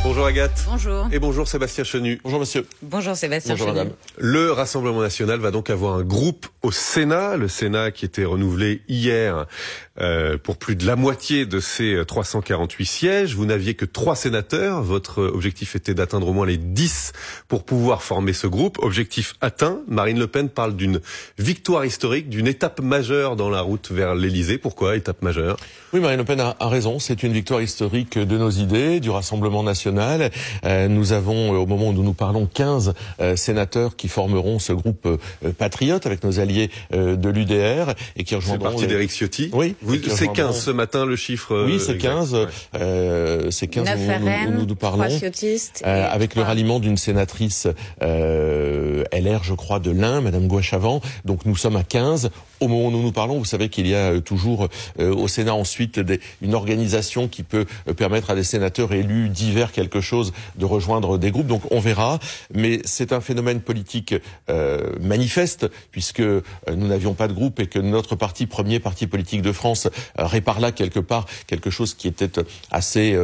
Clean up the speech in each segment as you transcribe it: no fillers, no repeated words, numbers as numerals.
Bonjour Agathe. Bonjour. Et bonjour Sébastien Chenu. Bonjour monsieur. Bonjour Sébastien Bonjour Chenu. madame. Le Rassemblement National va donc avoir un groupe au Sénat. Le Sénat qui était renouvelé hier pour plus de la moitié de ses 348 sièges. Vous n'aviez que 3 sénateurs. Votre objectif était d'atteindre au moins les 10 pour pouvoir former ce groupe. Objectif atteint. Marine Le Pen parle d'une victoire historique, d'une étape majeure dans la route vers l'Elysée. Pourquoi étape majeure? Oui, Marine Le Pen a raison. C'est une victoire historique de nos idées, du Rassemblement National. Nous avons, au moment où nous parlons, 15 sénateurs qui formeront ce groupe patriote avec nos alliés de l'UDR et qui rejoindront... C'est le parti d'Éric Ciotti. Oui. C'est 15 ce matin le chiffre. Oui, c'est 15. C'est 15 où nous parlons. Avec le ralliement d'une sénatrice LR, je crois, de l'Ain, Madame Gouache-Avant. Donc nous sommes à 15. Au moment où nous parlons, vous savez qu'il y a toujours au Sénat ensuite une organisation qui peut permettre à des sénateurs élus divers quelque chose de rejoindre des groupes. Donc on verra, mais c'est un phénomène politique manifeste puisque nous n'avions pas de groupe et que notre parti, premier parti politique de France, répare là quelque part quelque chose qui était assez,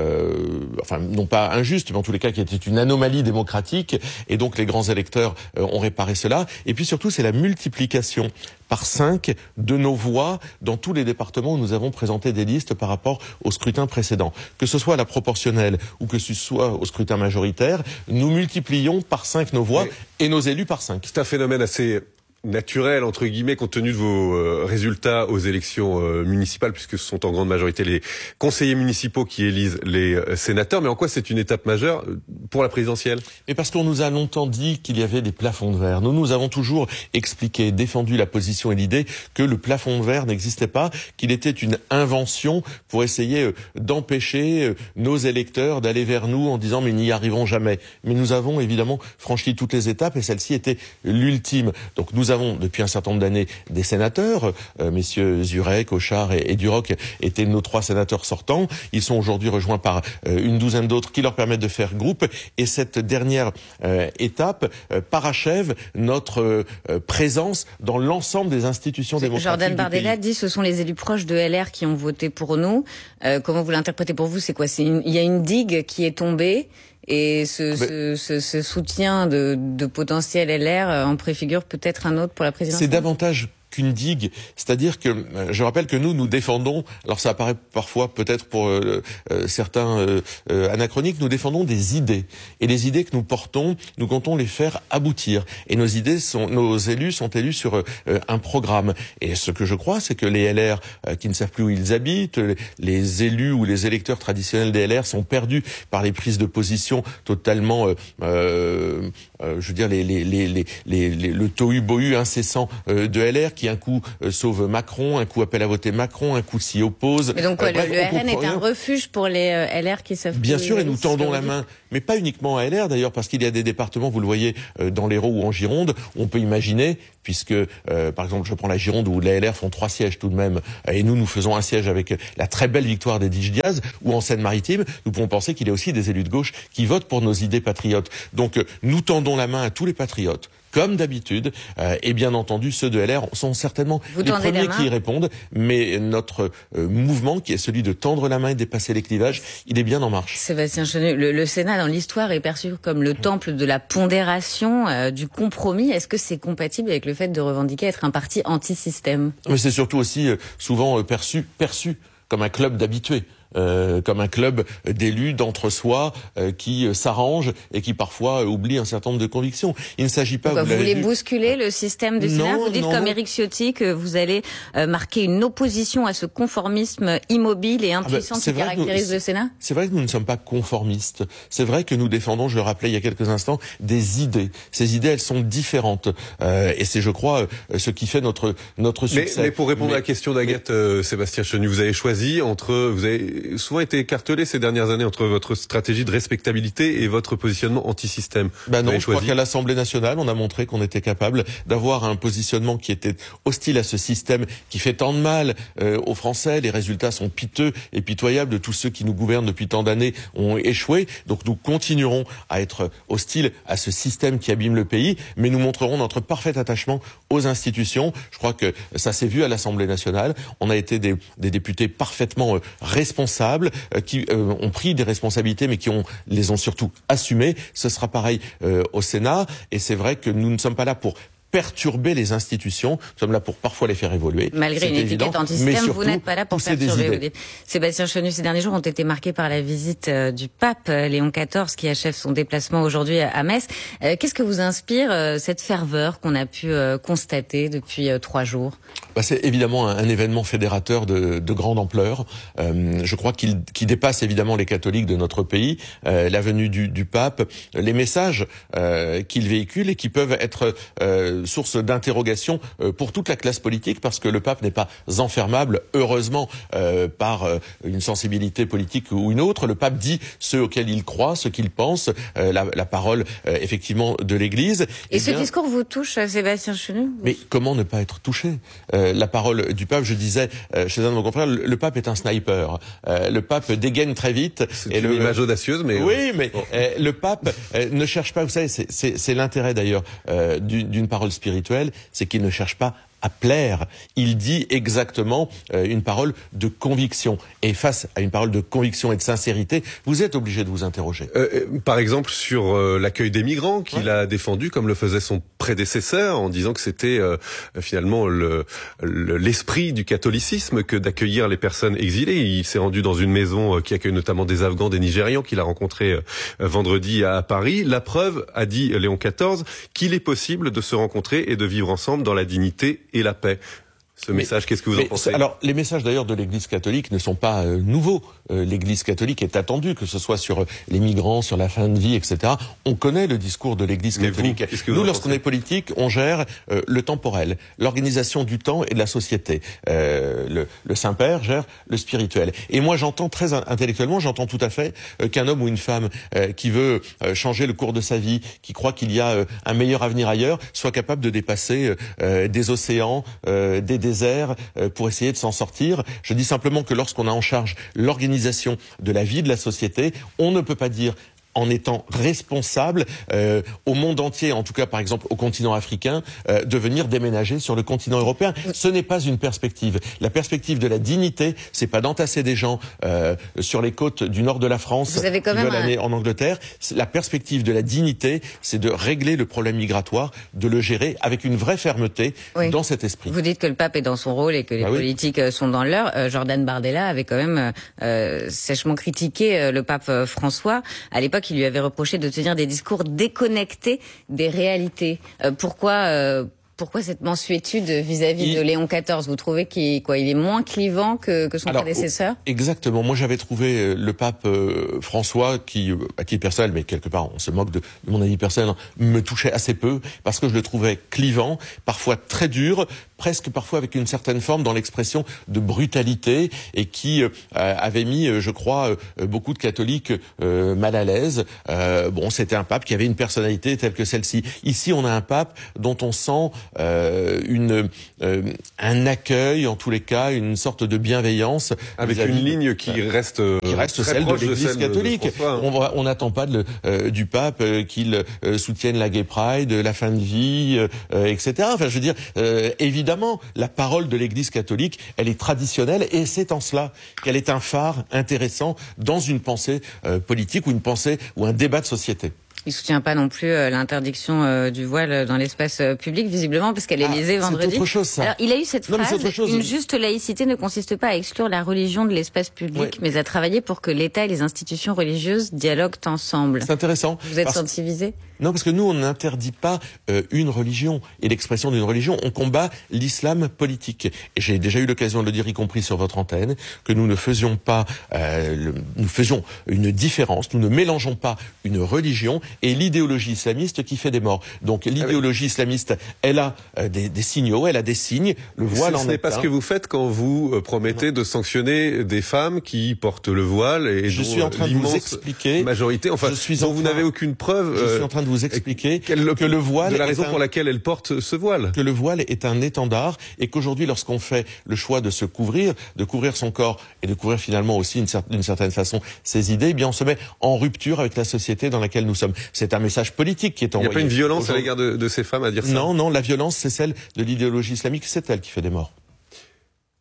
enfin non pas injuste, mais en tous les cas qui était une anomalie démocratique. Et donc les grands électeurs ont réparé cela. Et puis surtout, c'est la multiplication par 5 de nos voix dans tous les départements où nous avons présenté des listes par rapport au scrutin précédent. Que ce soit à la proportionnelle ou que ce soit au scrutin majoritaire, nous multiplions par 5 nos voix et nos élus par 5. C'est un phénomène assez naturel, entre guillemets, compte tenu de vos résultats aux élections municipales, puisque ce sont en grande majorité les conseillers municipaux qui élisent les sénateurs. Mais en quoi c'est une étape majeure pour la présidentielle? Et parce qu'on nous a longtemps dit qu'il y avait des plafonds de verre. Nous avons toujours expliqué, défendu la position et l'idée que le plafond de verre n'existait pas, qu'il était une invention pour essayer d'empêcher nos électeurs d'aller vers nous en disant mais n'y arriverons jamais. Mais nous avons évidemment franchi toutes les étapes et celle-ci était l'ultime. Donc nous avons depuis un certain nombre d'années des sénateurs, messieurs Zurek, Auchard et Duroc étaient nos 3 sénateurs sortants. Ils sont aujourd'hui rejoints par une douzaine d'autres qui leur permettent de faire groupe. Et cette dernière étape parachève notre présence dans l'ensemble des institutions démocratiques. Jordan Bardella dit ce sont les élus proches de LR qui ont voté pour nous. Comment vous l'interprétez pour vous? C'est quoi? Il y a une digue qui est tombée. Et ce soutien de potentiel LR en préfigure peut-être un autre pour la présidentielle. C'est davantage qu'une digue, c'est-à-dire que je rappelle que nous défendons, alors ça apparaît parfois peut-être pour certains anachroniques, nous défendons des idées et les idées que nous portons, nous comptons les faire aboutir et nos élus sont élus sur un programme et ce que je crois c'est que les LR qui ne savent plus où ils habitent, les élus ou les électeurs traditionnels des LR sont perdus par les prises de position totalement je veux dire le tohu-bohu incessant de LR qui un coup sauve Macron, un coup appelle à voter Macron, un coup s'y oppose. Mais donc bref, le RN est un refuge pour les LR qui savent. Bien sûr, et nous tendons la main, mais pas uniquement à LR d'ailleurs, parce qu'il y a des départements, vous le voyez, dans l'Hérault ou en Gironde, on peut imaginer, puisque par exemple je prends la Gironde où les LR font 3 sièges tout de même, et nous faisons un siège avec la très belle victoire d'Edwige Diaz, ou en Seine-Maritime, nous pouvons penser qu'il y a aussi des élus de gauche qui votent pour nos idées patriotes. Donc nous tendons la main à tous les patriotes. Comme d'habitude, et bien entendu, ceux de LR sont certainement les premiers qui y répondent, mais notre mouvement, qui est celui de tendre la main et dépasser les clivages, il est bien en marche. Sébastien Chenu, le Sénat dans l'histoire est perçu comme le temple de la pondération, du compromis. Est-ce que c'est compatible avec le fait de revendiquer être un parti anti-système? Mais c'est surtout aussi souvent perçu comme un club d'habitués. Comme un club d'élus d'entre-soi qui s'arrangent et qui parfois oublient un certain nombre de convictions. Il ne s'agit pas... Vous voulez bousculer le système du Sénat? Vous dites comme Éric Ciotti que vous allez marquer une opposition à ce conformisme immobile et impuissant qui caractérise le Sénat? C'est vrai que nous ne sommes pas conformistes. C'est vrai que nous défendons, je le rappelais il y a quelques instants, des idées. Ces idées, elles sont différentes. Et c'est, je crois, ce qui fait notre succès. Mais pour répondre à la question d'Agathe, Sébastien Chenu, vous avez choisi vous avez souvent été écartelé ces dernières années entre votre stratégie de respectabilité et votre positionnement anti-système. Non, je crois qu'à l'Assemblée nationale, on a montré qu'on était capable d'avoir un positionnement qui était hostile à ce système qui fait tant de mal aux Français. Les résultats sont piteux et pitoyables de tous ceux qui nous gouvernent depuis tant d'années ont échoué. Donc nous continuerons à être hostiles à ce système qui abîme le pays, mais nous montrerons notre parfait attachement aux institutions. Je crois que ça s'est vu à l'Assemblée nationale. On a été des députés parfaitement responsables responsables, qui ont pris des responsabilités, mais qui les ont surtout assumées. Ce sera pareil au Sénat, et c'est vrai que nous ne sommes pas là pour perturber les institutions, nous sommes là pour parfois les faire évoluer. Malgré une étiquette anti-système, vous n'êtes pas là pour perturber. Sébastien Chenu, ces derniers jours ont été marqués par la visite du pape Léon XIV qui achève son déplacement aujourd'hui à Metz. Qu'est-ce que vous inspire cette ferveur qu'on a pu constater depuis 3 jours? C'est évidemment un événement fédérateur de grande ampleur. Je crois qu'il dépasse évidemment les catholiques de notre pays. La venue du pape, les messages qu'il véhicule et qui peuvent être source d'interrogation pour toute la classe politique, parce que le pape n'est pas enfermable, heureusement, par une sensibilité politique ou une autre. Le pape dit ce auquel il croit, ce qu'il pense, la parole effectivement de l'Église. Et ce discours vous touche, Sébastien Chenu? Mais comment ne pas être touché? La parole du pape, je disais chez un de nos confrères, le pape est un sniper. Le pape dégaine très vite. C'est une image audacieuse, mais... Oui, mais le pape ne cherche pas, vous savez, c'est l'intérêt d'ailleurs d'une parole spirituelle, c'est qu'il ne cherche pas à plaire. Il dit exactement une parole de conviction. Et face à une parole de conviction et de sincérité, vous êtes obligé de vous interroger. Par exemple, sur l'accueil des migrants qu'il a défendu, comme le faisait son prédécesseur, en disant que c'était finalement l'esprit du catholicisme que d'accueillir les personnes exilées. Il s'est rendu dans une maison qui accueille notamment des Afghans, des Nigérians, qu'il a rencontrés vendredi à Paris. La preuve, a dit Léon XIV, qu'il est possible de se rencontrer et de vivre ensemble dans la dignité et la paix. Ce message, qu'est-ce que vous en pensez? Alors, les messages d'ailleurs de l'Église catholique ne sont pas nouveaux. L'Église catholique est attendue, que ce soit sur les migrants, sur la fin de vie, etc. On connaît le discours de l'Église catholique. Nous, lorsqu'on est politique, on gère le temporel, l'organisation du temps et de la société. Le Saint-Père gère le spirituel. Et moi, j'entends très intellectuellement, j'entends tout à fait qu'un homme ou une femme qui veut changer le cours de sa vie, qui croit qu'il y a un meilleur avenir ailleurs, soit capable de dépasser des océans, des déserts pour essayer de s'en sortir. Je dis simplement que lorsqu'on a en charge l'organisation de la vie de la société, on ne peut pas dire en étant responsable au monde entier, en tout cas par exemple au continent africain, de venir déménager sur le continent européen. Ce n'est pas une perspective. La perspective de la dignité, c'est pas d'entasser des gens sur les côtes du nord de la France qui veulent aller en Angleterre. La perspective de la dignité, c'est de régler le problème migratoire, de le gérer avec une vraie fermeté dans cet esprit. Vous dites que le pape est dans son rôle et que les politiques sont dans le leur. Jordan Bardella avait quand même sèchement critiqué le pape François. À l'époque, il lui avait reproché de tenir des discours déconnectés des réalités. Pourquoi cette mansuétude vis-à-vis de Léon XIV? Vous trouvez qu'il est moins clivant que son prédécesseur? Exactement. Moi, j'avais trouvé le pape François, qui, à titre personnel, mais quelque part, on se moque de mon avis personnel, me touchait assez peu, parce que je le trouvais clivant, parfois très dur, presque parfois avec une certaine forme dans l'expression de brutalité, et qui avait mis, je crois, beaucoup de catholiques mal à l'aise. C'était un pape qui avait une personnalité telle que celle-ci. Ici, on a un pape dont on sent un accueil, en tous les cas, une sorte de bienveillance. Avec une ligne qui reste celle de l'Église catholique. On n'attend pas du pape qu'il soutienne la Gay Pride, la fin de vie, etc. Enfin, je veux dire, évidemment, la parole de l'Église catholique, elle est traditionnelle, et c'est en cela qu'elle est un phare intéressant dans une pensée politique ou une pensée ou un débat de société. Il soutient pas non plus l'interdiction du voile dans l'espace public, visiblement, parce qu'à l'Élysée vendredi. C'est autre chose, ça. Alors, il a eu cette phrase, une juste laïcité ne consiste pas à exclure la religion de l'espace public, mais à travailler pour que l'État et les institutions religieuses dialoguent ensemble. C'est intéressant. Vous êtes sensibilisé? Non, parce que nous, on n'interdit pas une religion et l'expression d'une religion. On combat l'islam politique. Et j'ai déjà eu l'occasion de le dire, y compris sur votre antenne, que nous ne faisions pas, nous faisions une différence. Nous ne mélangeons pas une religion et l'idéologie islamiste qui fait des morts. Donc l'idéologie islamiste, elle a des signaux, elle a des signes. Le voile en est un. Ce n'est pas ce que vous faites quand vous promettez de sanctionner des femmes qui portent le voile et je suis en train de vous expliquer. Majorité, enfin, dont vous n'avez aucune preuve. Je suis en train de vous expliquer que le voile de la raison pour laquelle elle porte ce voile. Que le voile est un étendard et qu'aujourd'hui, lorsqu'on fait le choix de se couvrir, de couvrir son corps et de couvrir finalement aussi d'une certaine façon ses idées, eh bien on se met en rupture avec la société dans laquelle nous sommes. C'est un message politique qui est envoyé. Il n'y a pas une violence à l'égard de ces femmes à dire ça? Non, la violence, c'est celle de l'idéologie islamique, c'est elle qui fait des morts.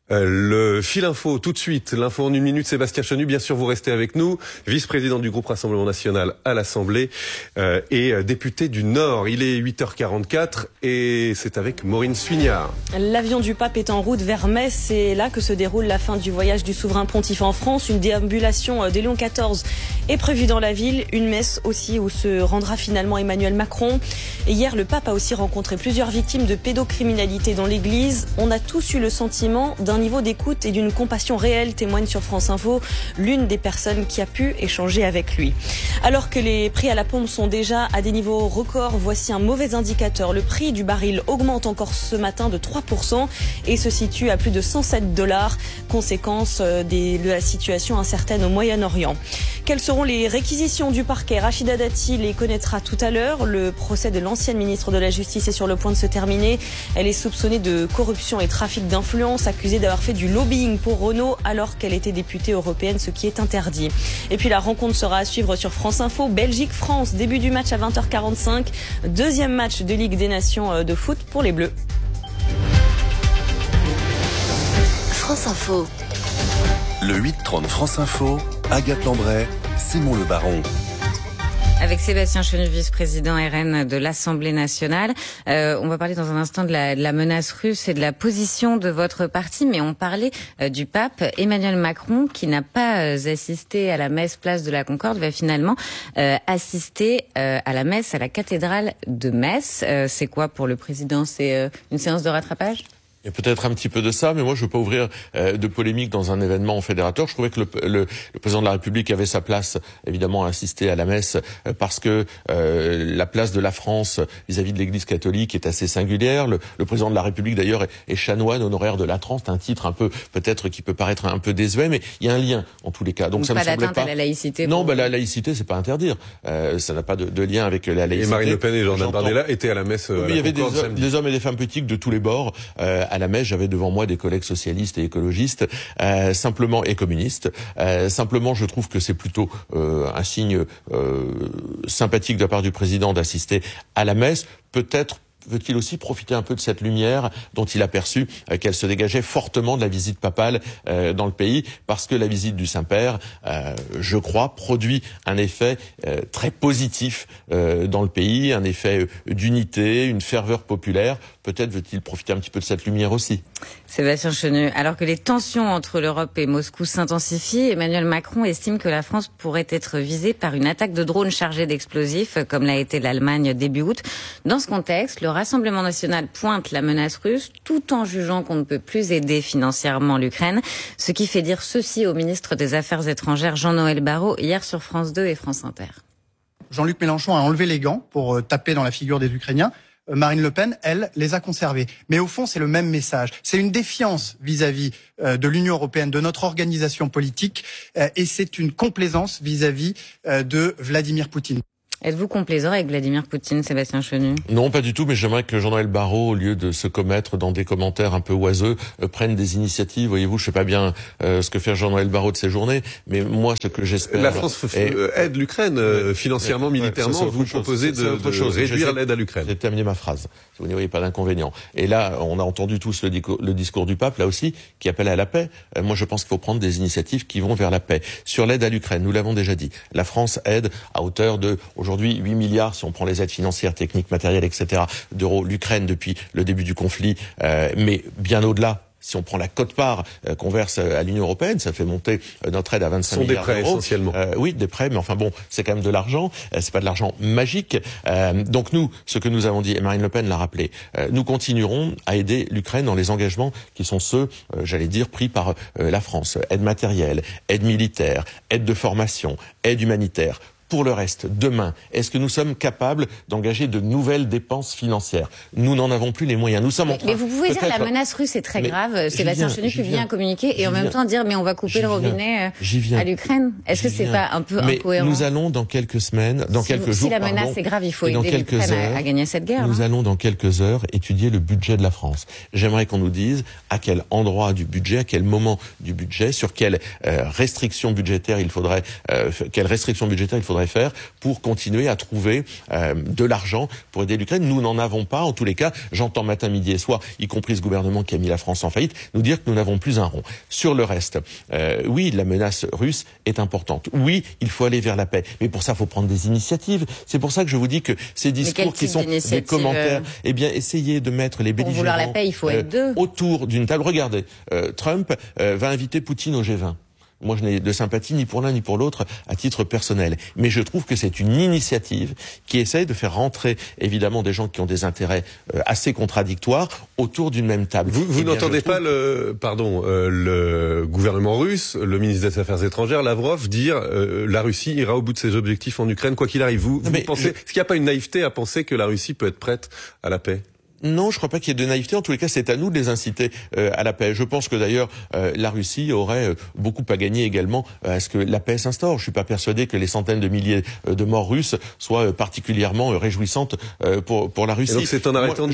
Le fil info, tout de suite, l'info en 1 minute, Sébastien Chenu, bien sûr vous restez avec nous, vice-président du groupe Rassemblement National à l'Assemblée et député du Nord. Il est 8h44 et c'est avec Maureen Suignard. L'avion du pape est en route vers Metz, c'est là que se déroule la fin du voyage du souverain pontife en France. Une déambulation de Léon XIV est prévue dans la ville, une messe aussi où se rendra finalement Emmanuel Macron. Et hier, le pape a aussi rencontré plusieurs victimes de pédocriminalité dans l'église. On a tous eu le sentiment d'un niveau d'écoute et d'une compassion réelle, témoigne sur France Info l'une des personnes qui a pu échanger avec lui. Alors que les prix à la pompe sont déjà à des niveaux records, voici un mauvais indicateur. Le prix du baril augmente encore ce matin de 3% et se situe à plus de $107, conséquence de la situation incertaine au Moyen-Orient. Quelles seront les réquisitions du parquet? Rachida Dati les connaîtra tout à l'heure. Le procès de l'ancienne ministre de la Justice est sur le point de se terminer. Elle est soupçonnée de corruption et trafic d'influence, accusée d'avoir fait du lobbying pour Renault alors qu'elle était députée européenne, ce qui est interdit. Et puis la rencontre sera à suivre sur France Info. Belgique-France, début du match à 20h45. Deuxième match de Ligue des Nations de foot pour les Bleus. France Info. Le 8-30 France Info, Agathe Lambray, Simon Le Baron. Avec Sébastien Chenu, vice-président RN de l'Assemblée nationale. On va parler dans un instant de la menace russe et de la position de votre parti, mais on parlait du pape Emmanuel Macron qui n'a pas assisté à la messe place de la Concorde, va finalement assister à la messe à la cathédrale de Metz. C'est quoi pour le président? C'est une séance de rattrapage? Il y a peut-être un petit peu de ça, mais moi je veux pas ouvrir de polémique dans un événement fédérateur. Je trouvais que le président de la République avait sa place, évidemment, à assister à la messe, parce que la place de la France vis-à-vis de l'Église catholique est assez singulière. Le président de la République, d'ailleurs, est chanoine honoraire de Latran. C'est un titre un peu, peut-être, qui peut paraître un peu désuet, mais il y a un lien en tous les cas. Donc ça me semblait pas. À la laïcité. Non, la laïcité, c'est pas interdire. Ça n'a pas de lien avec la laïcité. Et Marine Le Pen et Jordan Bardella étaient à la messe. Il y avait des hommes et des femmes politiques de tous les bords à la messe. J'avais devant moi des collègues socialistes et écologistes, simplement et communistes. Simplement, je trouve que c'est plutôt un signe sympathique de la part du président d'assister à la messe. Peut-être veut-il aussi profiter un peu de cette lumière dont il a perçu qu'elle se dégageait fortement de la visite papale dans le pays, parce que la visite du Saint-Père, je crois, produit un effet très positif dans le pays, un effet d'unité, une ferveur populaire. Peut-être veut-il profiter un petit peu de cette lumière aussi. Sébastien Chenu, alors que les tensions entre l'Europe et Moscou s'intensifient, Emmanuel Macron estime que la France pourrait être visée par une attaque de drones chargés d'explosifs, comme l'a été l'Allemagne début août. Dans ce contexte, le Rassemblement national pointe la menace russe, tout en jugeant qu'on ne peut plus aider financièrement l'Ukraine, ce qui fait dire ceci au ministre des Affaires étrangères Jean-Noël Barrot hier sur France 2 et France Inter. Jean-Luc Mélenchon a enlevé les gants pour taper dans la figure des Ukrainiens. Marine Le Pen, elle, les a conservés. Mais au fond, c'est le même message. C'est une défiance vis-à-vis de l'Union européenne, de notre organisation politique, et c'est une complaisance vis-à-vis de Vladimir Poutine. Êtes-vous complaisant avec Vladimir Poutine, Sébastien Chenu? Non, pas du tout, mais j'aimerais que Jean-Noël Barrot, au lieu de se commettre dans des commentaires un peu oiseux, prenne des initiatives. Voyez-vous, je sais pas bien ce que fait Jean-Noël Barrot de ses journées, mais moi, ce que j'espère... La France aide l'Ukraine financièrement, militairement. Vous proposez de réduire l'aide à l'Ukraine. J'ai terminé ma phrase, si vous n'y voyez pas d'inconvénient. Et là, on a entendu tous le discours du pape, là aussi, qui appelle à la paix. Moi, je pense qu'il faut prendre des initiatives qui vont vers la paix. Sur l'aide à l'Ukraine, nous l'avons déjà dit, la France aide à hauteur de... Aujourd'hui, 8 milliards, si on prend les aides financières, techniques, matérielles, etc., d'euros, l'Ukraine depuis le début du conflit, mais bien au-delà. Si on prend la quote-part qu'on verse à l'Union européenne, ça fait monter notre aide à 25 milliards d'euros. Ce sont des prêts essentiellement. Oui, des prêts, mais enfin bon, c'est quand même de l'argent. C'est pas de l'argent magique. Donc nous, ce que nous avons dit, et Marine Le Pen l'a rappelé, nous continuerons à aider l'Ukraine dans les engagements qui sont ceux, j'allais dire, pris par la France. Aide matérielle, aide militaire, aide de formation, aide humanitaire. Pour le reste, demain, est-ce que nous sommes capables d'engager de nouvelles dépenses financières? Nous n'en avons plus les moyens. Nous sommes en train... Mais vous pouvez dire que la menace russe est très grave. Sébastien Chenu vient communiquer et en même temps dire mais on va couper le robinet à l'Ukraine. Est-ce que c'est pas un peu incohérent? Nous allons dans quelques semaines, quelques jours... Si la menace est grave, il faut aider l'Ukraine à gagner cette guerre. Nous allons dans quelques heures étudier le budget de la France. J'aimerais qu'on nous dise à quel endroit du budget, à quel moment du budget, sur quelles restrictions budgétaires il faudrait faudrait faire pour continuer à trouver de l'argent pour aider l'Ukraine. Nous n'en avons pas. En tous les cas, j'entends matin, midi et soir, y compris ce gouvernement qui a mis la France en faillite, nous dire que nous n'avons plus un rond. Sur le reste, oui, la menace russe est importante. Oui, il faut aller vers la paix. Mais pour ça, il faut prendre des initiatives. C'est pour ça que je vous dis que ces discours qui sont des commentaires, eh bien, essayez de mettre les belligérants... Pour vouloir la paix, il faut être deux. Autour d'une table. Regardez, Trump va inviter Poutine au G20. Moi, je n'ai de sympathie ni pour l'un ni pour l'autre à titre personnel. Mais je trouve que c'est une initiative qui essaye de faire rentrer, évidemment, des gens qui ont des intérêts assez contradictoires autour d'une même table. Vous n'entendez pas le gouvernement russe, le ministre des Affaires étrangères, Lavrov, dire la Russie ira au bout de ses objectifs en Ukraine, quoi qu'il arrive. Vous pensez, est-ce qu'il n'y a pas une naïveté à penser que la Russie peut être prête à la paix ? Non, je crois pas qu'il y ait de naïveté. En tous les cas, c'est à nous de les inciter à la paix. Je pense que d'ailleurs, la Russie aurait beaucoup à gagner également à ce que la paix s'instaure. Je suis pas persuadé que les centaines de milliers de morts russes soient particulièrement réjouissantes pour la Russie. Et donc c'est en arrêtant,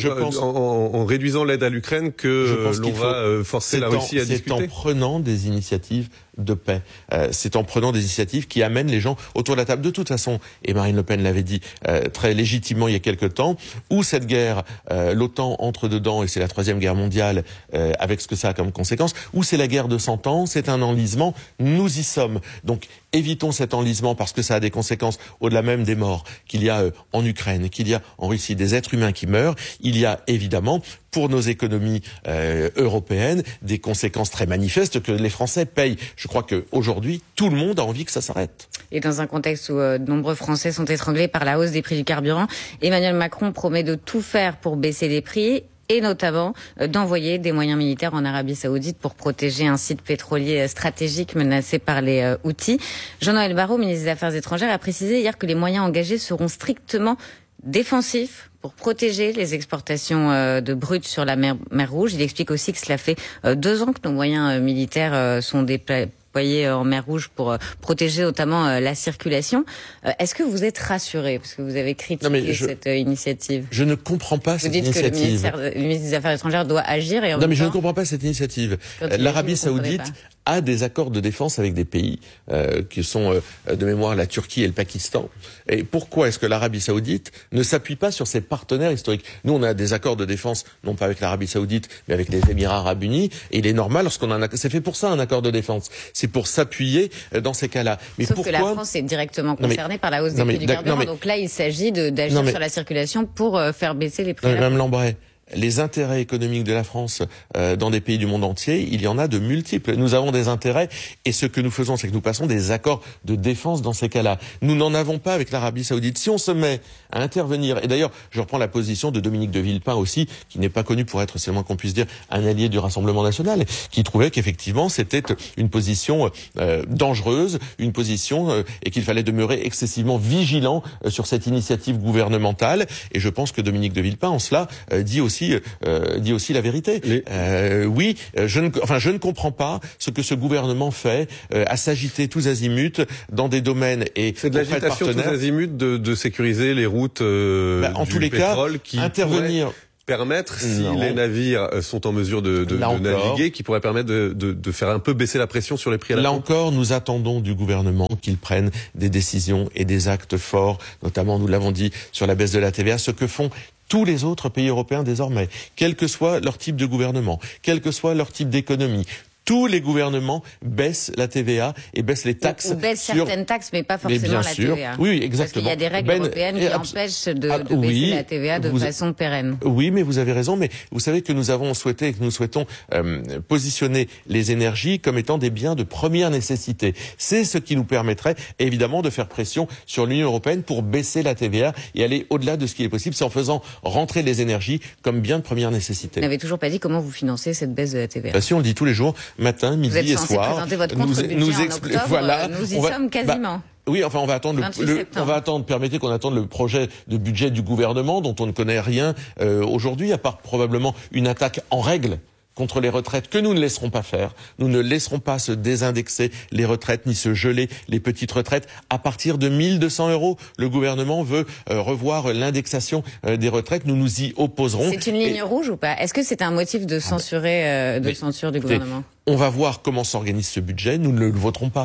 en réduisant l'aide à l'Ukraine que l'on va forcer la Russie à discuter. C'est en prenant des initiatives de paix. C'est en prenant des initiatives qui amènent les gens autour de la table. De toute façon, et Marine Le Pen l'avait dit très légitimement il y a quelque temps, où cette guerre, l'OTAN entre dedans et c'est la Troisième Guerre mondiale avec ce que ça a comme conséquence, où c'est la guerre de 100 ans, c'est un enlisement, nous y sommes. Donc évitons cet enlisement parce que ça a des conséquences au-delà même des morts qu'il y a en Ukraine, qu'il y a en Russie, des êtres humains qui meurent. Il y a évidemment pour nos économies européennes des conséquences très manifestes que les Français payent. Je crois qu'aujourd'hui, tout le monde a envie que ça s'arrête. Et dans un contexte où de nombreux Français sont étranglés par la hausse des prix du carburant, Emmanuel Macron promet de tout faire pour baisser les prix et notamment d'envoyer des moyens militaires en Arabie Saoudite pour protéger un site pétrolier stratégique menacé par les Houthis. Jean-Noël Barrot, ministre des Affaires étrangères, a précisé hier que les moyens engagés seront strictement défensifs pour protéger les exportations de brut sur la mer Rouge. Il explique aussi que cela fait 2 ans que nos moyens militaires sont déployés en mer Rouge pour protéger notamment la circulation. Est-ce que vous êtes rassuré parce que vous avez critiqué cette initiative? Je ne comprends pas cette initiative. Vous dites que le ministre des Affaires étrangères doit agir et en non, mais je ne comprends pas cette initiative. L'Arabie Saoudite a des accords de défense avec des pays qui sont de mémoire la Turquie et le Pakistan. Et pourquoi est-ce que l'Arabie Saoudite ne s'appuie pas sur ses partenaires historiques? Nous, on a des accords de défense, non pas avec l'Arabie Saoudite, mais avec les Émirats Arabes Unis. Et il est normal lorsqu'on a c'est fait pour ça un accord de défense. C'est pour s'appuyer dans ces cas-là. Mais sauf que la France est directement concernée par la hausse des prix du carburant. Donc là, il s'agit d'agir sur la circulation pour faire baisser les prix. Madame Lambray, les intérêts économiques de la France dans des pays du monde entier, il y en a de multiples. Nous avons des intérêts et ce que nous faisons, c'est que nous passons des accords de défense dans ces cas-là. Nous n'en avons pas avec l'Arabie Saoudite. Si on se met à intervenir, et d'ailleurs, je reprends la position de Dominique de Villepin aussi, qui n'est pas connu pour être, c'est le moins qu'on puisse dire, un allié du Rassemblement national, qui trouvait qu'effectivement, c'était une position dangereuse, une position et qu'il fallait demeurer excessivement vigilant sur cette initiative gouvernementale. Et je pense que Dominique de Villepin, en cela, dit aussi la vérité. Oui, je ne comprends pas ce que ce gouvernement fait à s'agiter tous azimuts dans des domaines et c'est de l'agitation tous azimuts de sécuriser les routes en tous les pétrole cas, qui intervenir. Permettre, si les navires sont en mesure de naviguer, qui pourrait permettre de faire un peu baisser la pression sur les prix à la pompe. Là encore, nous attendons du gouvernement qu'il prenne des décisions et des actes forts, notamment, nous l'avons dit, sur la baisse de la TVA, ce que font tous les autres pays européens désormais, quel que soit leur type de gouvernement, quel que soit leur type d'économie. Tous les gouvernements baissent la TVA et baissent les taxes. Ou baissent certaines taxes, mais pas forcément la TVA. Oui, exactement. Parce qu'il y a des règles européennes qui empêchent de baisser la TVA de façon pérenne. Oui, mais vous avez raison. Mais vous savez que nous avons souhaité et que nous souhaitons positionner les énergies comme étant des biens de première nécessité. C'est ce qui nous permettrait évidemment de faire pression sur l'Union européenne pour baisser la TVA et aller au-delà de ce qui est possible. C'est en faisant rentrer les énergies comme biens de première nécessité. Vous n'avez toujours pas dit comment vous financez cette baisse de la TVA. Si, on le dit tous les jours. Matin, midi et soir. Vous êtes censé présenter votre contre-budget en octobre, voilà, nous y sommes quasiment. Oui, enfin, on va attendre permettez qu'on attende le projet de budget du gouvernement dont on ne connaît rien aujourd'hui, à part probablement une attaque en règle contre les retraites que nous ne laisserons pas faire. Nous ne laisserons pas se désindexer les retraites ni se geler les petites retraites. À partir de 1 200 €, le gouvernement veut revoir l'indexation des retraites. Nous nous y opposerons. C'est une ligne rouge ou pas? Est-ce que c'est un motif de censure du gouvernement? On va voir comment s'organise ce budget. Nous ne le voterons pas.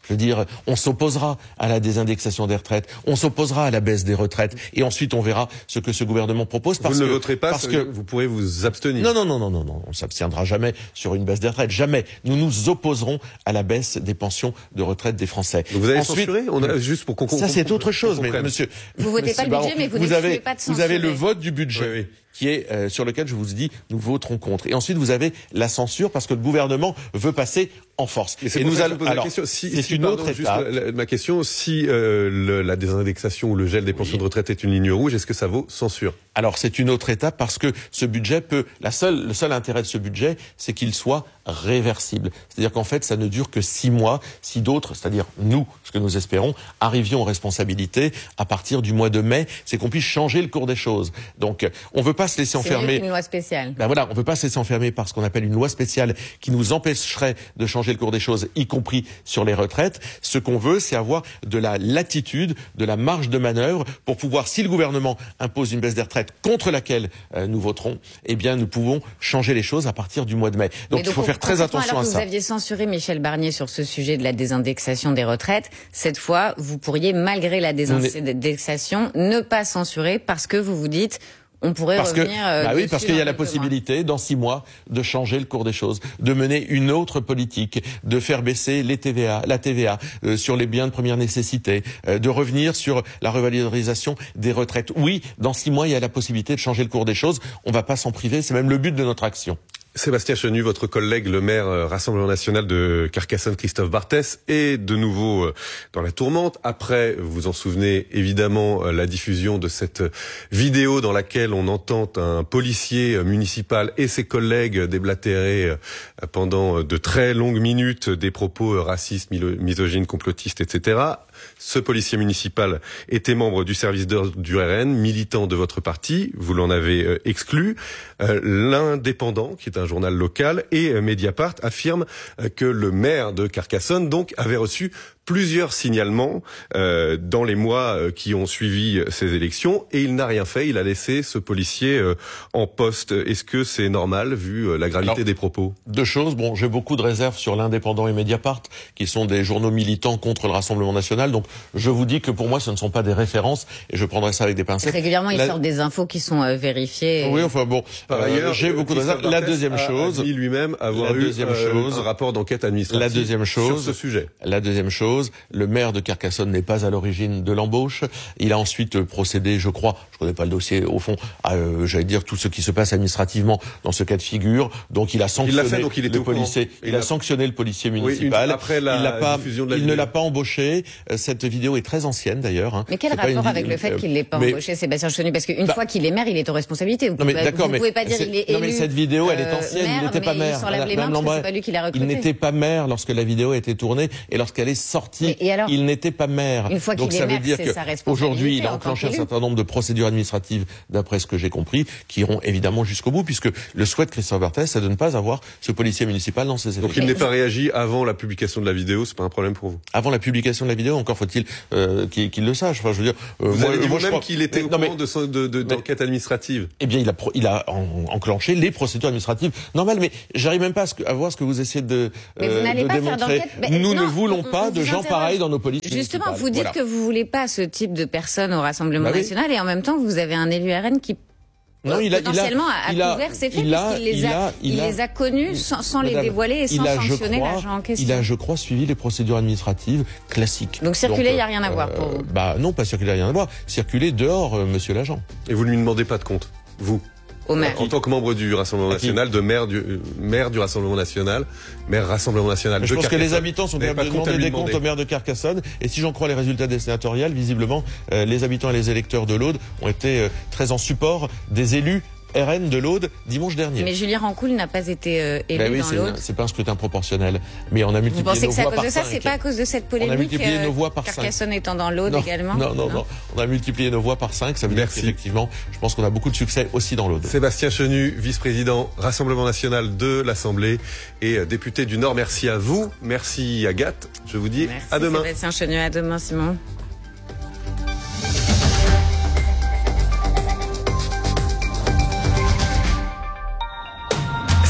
Je veux dire, on s'opposera à la désindexation des retraites, on s'opposera à la baisse des retraites, et ensuite on verra ce que ce gouvernement propose. Vous ne voterez pas parce que vous pourrez vous abstenir. Non, on s'abstiendra jamais sur une baisse des retraites, jamais. Nous nous opposerons à la baisse des pensions de retraite des Français. Donc vous allez censurer ? Juste pour qu'on ça c'est autre chose, mais monsieur. Vous votez pas le budget, mais vous n'excluez pas de censurer. Vous avez le vote du budget. Oui. Qui est sur lequel je vous dis nous voterons contre. Et ensuite vous avez la censure parce que le gouvernement veut passer en force. Et nous allons poser la question. C'est une autre étape. Ma question, si la désindexation ou le gel des pensions de retraite est une ligne rouge, est-ce que ça vaut censure ? Alors c'est une autre étape parce que ce budget le seul intérêt de ce budget, c'est qu'il soit réversible. C'est-à-dire qu'en fait, ça ne dure que 6 mois. Si d'autres, c'est-à-dire nous, ce que nous espérons, arrivions aux responsabilités à partir du mois de mai, c'est qu'on puisse changer le cours des choses. Donc, on veut pas se laisser enfermer. C'est une loi spéciale. Ben voilà, on veut pas se laisser enfermer par ce qu'on appelle une loi spéciale qui nous empêcherait de changer le cours des choses, y compris sur les retraites. Ce qu'on veut, c'est avoir de la latitude, de la marge de manœuvre pour pouvoir, si le gouvernement impose une baisse des retraites contre laquelle nous voterons, eh bien, nous pouvons changer les choses à partir du mois de mai. Donc il faut faire très attention à ça. Vous aviez censuré Michel Barnier sur ce sujet de la désindexation des retraites. Cette fois, vous pourriez, malgré la désindexation, ne pas censurer parce que vous vous dites on pourrait revenir. Oui, parce qu'il y a la possibilité, dans 6 mois, de changer le cours des choses, de mener une autre politique, de faire baisser la TVA sur les biens de première nécessité, de revenir sur la revalorisation des retraites. Oui, dans 6 mois, il y a la possibilité de changer le cours des choses. On ne va pas s'en priver, c'est même le but de notre action. Sébastien Chenu, votre collègue, le maire Rassemblement National de Carcassonne, Christophe Barthès, est de nouveau dans la tourmente. Après, vous vous en souvenez évidemment, la diffusion de cette vidéo dans laquelle on entend un policier municipal et ses collègues déblatérer pendant de très longues minutes des propos racistes, misogynes, complotistes, etc. Ce policier municipal était membre du service d'ordre du RN, militant de votre parti, vous l'en avez exclu. L'Indépendant, qui est un journal local, et Mediapart affirment que le maire de Carcassonne donc avait reçu plusieurs signalements dans les mois qui ont suivi ces élections, et il n'a rien fait, il a laissé ce policier en poste. Est-ce que c'est normal vu la gravité des propos ? 2 choses. Bon, j'ai beaucoup de réserves sur l'Indépendant et Mediapart, qui sont des journaux militants contre le Rassemblement National, donc je vous dis que pour moi ce ne sont pas des références, et je prendrai ça avec des pincettes. Régulièrement, ils sortent des infos qui sont vérifiées. Oui, enfin bon, par ailleurs, j'ai beaucoup de réserves. La deuxième chose, lui-même avoir eu un rapport d'enquête administrative la deuxième chose, sur ce sujet. La deuxième chose, le maire de Carcassonne n'est pas à l'origine de l'embauche. Il a ensuite procédé, je crois, je connais pas le dossier au fond, à, j'allais dire, tout ce qui se passe administrativement dans ce cas de figure. Donc il a sanctionné le policier. Il a sanctionné le policier municipal. Après la diffusion de la vidéo. Il ne l'a pas embauché. Cette vidéo est très ancienne d'ailleurs. Mais quel rapport avec le fait qu'il l'ait pas embauché, Sébastien Chenu ? Parce qu'une fois qu'il est maire, il est aux responsabilités. Vous pouvez pas dire il est élu. Non mais cette vidéo, elle est ancienne. Il n'était pas maire. C'est pas lui qui l'a recruté. Il n'était pas maire lorsque la vidéo a été tournée et lorsqu'elle est sortie. Il n'était pas maire. Une fois qu'il est maire, c'est sa responsabilité. Aujourd'hui, il a enclenché un certain nombre de procédures administratives, d'après ce que j'ai compris, qui iront évidemment jusqu'au bout, puisque le souhait de Christophe Barthès, c'est de ne pas avoir ce policier municipal dans ses effectifs. Donc il n'est pas réagi avant la publication de la vidéo, c'est pas un problème pour vous ? Avant la publication de la vidéo, encore faut-il qu'il le sache. Enfin, je veux dire, vous avez dit vous-même qu'il était au courant d'enquête administrative. Eh bien, il a enclenché les procédures administratives normales, mais j'arrive même pas à voir ce que vous essayez de démontrer. Nous ne voulons pas de gens pareils dans nos polices. Justement, vous dites que vous voulez pas ce type de personnes au Rassemblement national, et en même temps, vous avez un élu RN qui potentiellement a couvert ces faits, puisqu'il les a connus sans les dévoiler et sans sanctionner l'agent en question. Il a, je crois, suivi les procédures administratives classiques. Donc circuler, il n'y a rien à voir pour vous ? Non, pas circuler, il n'y a rien à voir. Circuler dehors, monsieur l'agent. Et vous ne lui demandez pas de compte, vous ? Au maire. En tant que membre du Rassemblement National, de maire du Rassemblement National, maire Rassemblement National. Je pense que les habitants sont capables de demander des comptes au maire de Carcassonne, et si j'en crois les résultats des sénatoriales, visiblement, les habitants et les électeurs de l'Aude ont été très en support des élus RN de l'Aude dimanche dernier. Mais Julien Rancoul n'a pas été élu dans l'Aude. C'est pas un scrutin proportionnel, mais on a multiplié nos voix par 5. Vous pensez que c'est à cause de ça, c'est pas à cause de cette polémique? On a multiplié nos voix par 5. Carcassonne étant dans l'Aude également. Non. On a multiplié nos voix par 5. Ça veut dire qu'effectivement, je pense qu'on a beaucoup de succès aussi dans l'Aude. Sébastien Chenu, vice-président Rassemblement National de l'Assemblée et député du Nord. Merci à vous. Merci Agathe. Je vous dis à demain. Sébastien Chenu, à demain Simon.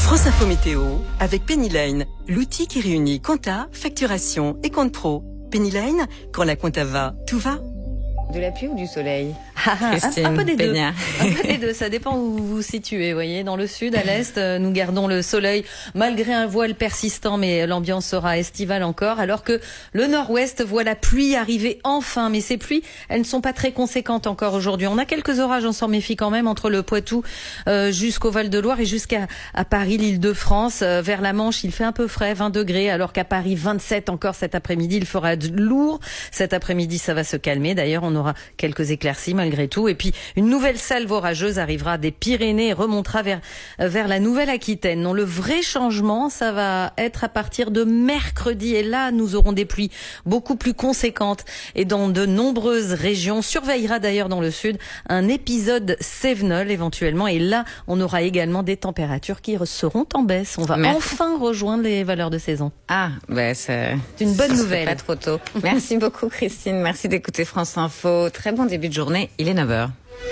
France Info Météo avec Pennyline, l'outil qui réunit compta, facturation et compte pro. Pennyline, quand la compta va, tout va. De la pluie ou du soleil? Un peu des deux. Un peu des deux, ça dépend où vous vous situez. Vous voyez, dans le sud, à l'est, nous gardons le soleil malgré un voile persistant, mais l'ambiance sera estivale encore, alors que le nord-ouest voit la pluie arriver enfin. Mais ces pluies, elles ne sont pas très conséquentes encore aujourd'hui. On a quelques orages, on s'en méfie quand même, entre le Poitou jusqu'au Val-de-Loire et jusqu'à Paris, l'Île-de-France. Vers la Manche, il fait un peu frais, 20 degrés, alors qu'à Paris, 27 encore cet après-midi. Il fera lourd. Cet après-midi, ça va se calmer. D'ailleurs, on aura quelques éclaircies malgré tout. Et puis, une nouvelle salve orageuse arrivera des Pyrénées et remontera vers la Nouvelle-Aquitaine. Non, le vrai changement, ça va être à partir de mercredi. Et là, nous aurons des pluies beaucoup plus conséquentes et dans de nombreuses régions. On surveillera d'ailleurs dans le sud un épisode Cévenol éventuellement. Et là, on aura également des températures qui seront en baisse. On va enfin rejoindre les valeurs de saison. Ah, c'est une bonne nouvelle. Pas trop tôt. Merci beaucoup, Christine. Merci d'écouter France Info. Très bon début de journée, il est 9h.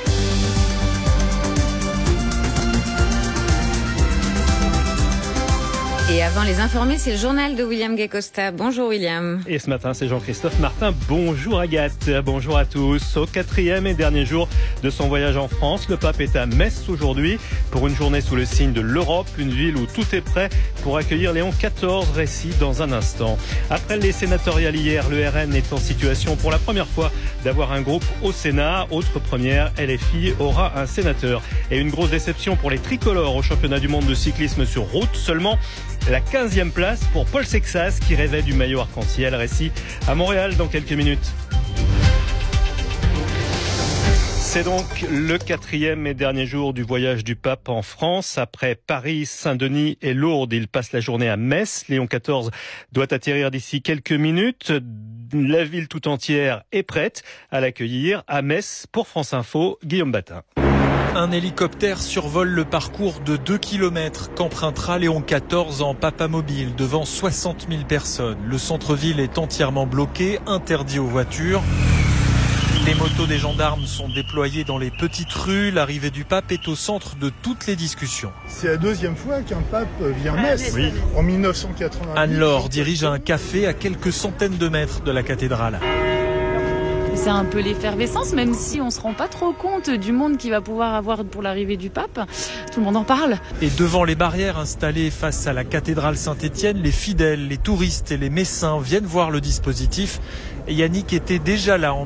Et avant les informés, c'est le journal de William Gay-Costa. Bonjour William. Et ce matin, c'est Jean-Christophe Martin. Bonjour Agathe. Bonjour à tous. Au 4e et dernier jour de son voyage en France, le pape est à Metz aujourd'hui pour une journée sous le signe de l'Europe, une ville où tout est prêt pour accueillir Léon XIV. Récit dans un instant. Après les sénatoriales hier, le RN est en situation pour la première fois d'avoir un groupe au Sénat. Autre première, LFI aura un sénateur. Et une grosse déception pour les tricolores au championnat du monde de cyclisme sur route. Seulement la 15e place pour Paul Sexas qui rêvait du maillot arc-en-ciel. Récit à Montréal dans quelques minutes. C'est donc le 4e et dernier jour du voyage du pape en France. Après Paris, Saint-Denis et Lourdes, il passe la journée à Metz. Léon XIV doit atterrir d'ici quelques minutes. La ville tout entière est prête à l'accueillir à Metz. Pour France Info, Guillaume Batin. Un hélicoptère survole le parcours de 2 km qu'empruntera Léon XIV en papamobile devant 60 000 personnes. Le centre-ville est entièrement bloqué, interdit aux voitures. Les motos des gendarmes sont déployées dans les petites rues. L'arrivée du pape est au centre de toutes les discussions. C'est la 2e fois qu'un pape vient à Metz. Oui. En 1988. Anne-Laure dirige un café à quelques centaines de mètres de la cathédrale. C'est un peu l'effervescence, même si on ne se rend pas trop compte du monde qu'il va pouvoir avoir pour l'arrivée du pape. Tout le monde en parle. Et devant les barrières installées face à la cathédrale Saint-Étienne, les fidèles, les touristes et les messins viennent voir le dispositif. Et Yannick était déjà là en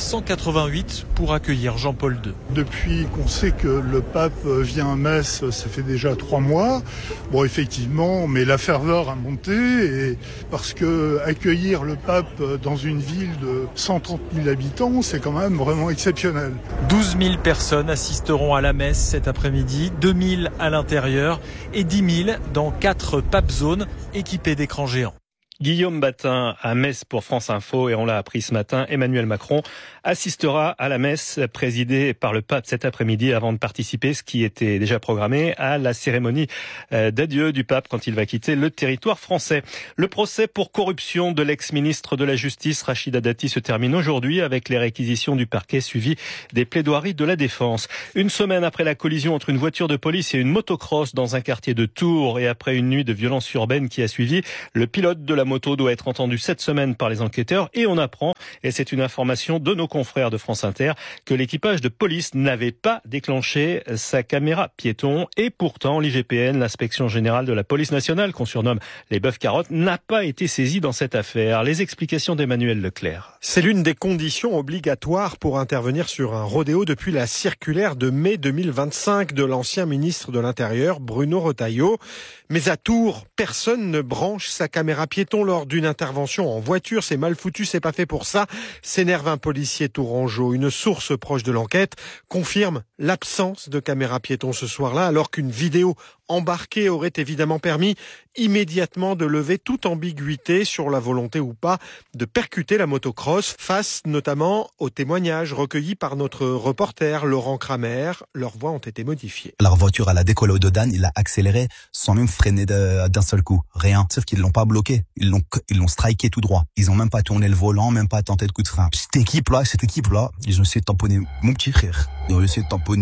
1988 pour accueillir Jean-Paul II. Depuis qu'on sait que le pape vient à Metz, ça fait déjà 3 mois. Bon, effectivement, mais la ferveur a monté et parce que accueillir le pape dans une ville de 130 000 habitants, c'est quand même vraiment exceptionnel. 12 000 personnes assisteront à la messe cet après-midi, 2 000 à l'intérieur et 10 000 dans 4 pape zones équipées d'écrans géants. Guillaume Batin à Metz pour France Info et on l'a appris ce matin, Emmanuel Macron assistera à la messe présidée par le pape cet après-midi avant de participer, ce qui était déjà programmé, à la cérémonie d'adieu du pape quand il va quitter le territoire français. Le procès pour corruption de l'ex-ministre de la Justice Rachida Dati se termine aujourd'hui avec les réquisitions du parquet suivies des plaidoiries de la défense. Une semaine après la collision entre une voiture de police et une motocross dans un quartier de Tours et après une nuit de violence urbaine qui a suivi, le pilote de la moto doit être entendu cette semaine par les enquêteurs et on apprend, et c'est une information de nos confrères de France Inter, que l'équipage de police n'avait pas déclenché sa caméra piéton et pourtant l'IGPN, l'inspection générale de la police nationale qu'on surnomme les bœufs carottes, n'a pas été saisie dans cette affaire. Les explications d'Emmanuel Leclerc. C'est l'une des conditions obligatoires pour intervenir sur un rodéo depuis la circulaire de mai 2025 de l'ancien ministre de l'Intérieur Bruno Retailleau. Mais à Tours, personne ne branche sa caméra piéton lors d'une intervention en voiture. C'est mal foutu, c'est pas fait pour ça, s'énerve un policier tourangeau. Une source proche de l'enquête confirme l'absence de caméra piéton ce soir-là, alors qu'une vidéo embarquée aurait évidemment permis immédiatement de lever toute ambiguïté sur la volonté ou pas de percuter la motocross, face notamment aux témoignages recueillis par notre reporter Laurent Kramer. Leurs voix ont été modifiées. Leur voiture, elle a décollé au Dodan, il a accéléré sans même freiner d'un seul coup. Rien. Sauf qu'ils l'ont pas bloqué. Ils l'ont striké tout droit. Ils ont même pas tourné le volant, même pas tenté de coup de frein. Cette équipe-là, ils ont essayé de tamponner mon petit frère. Ils ont essayé de tamponner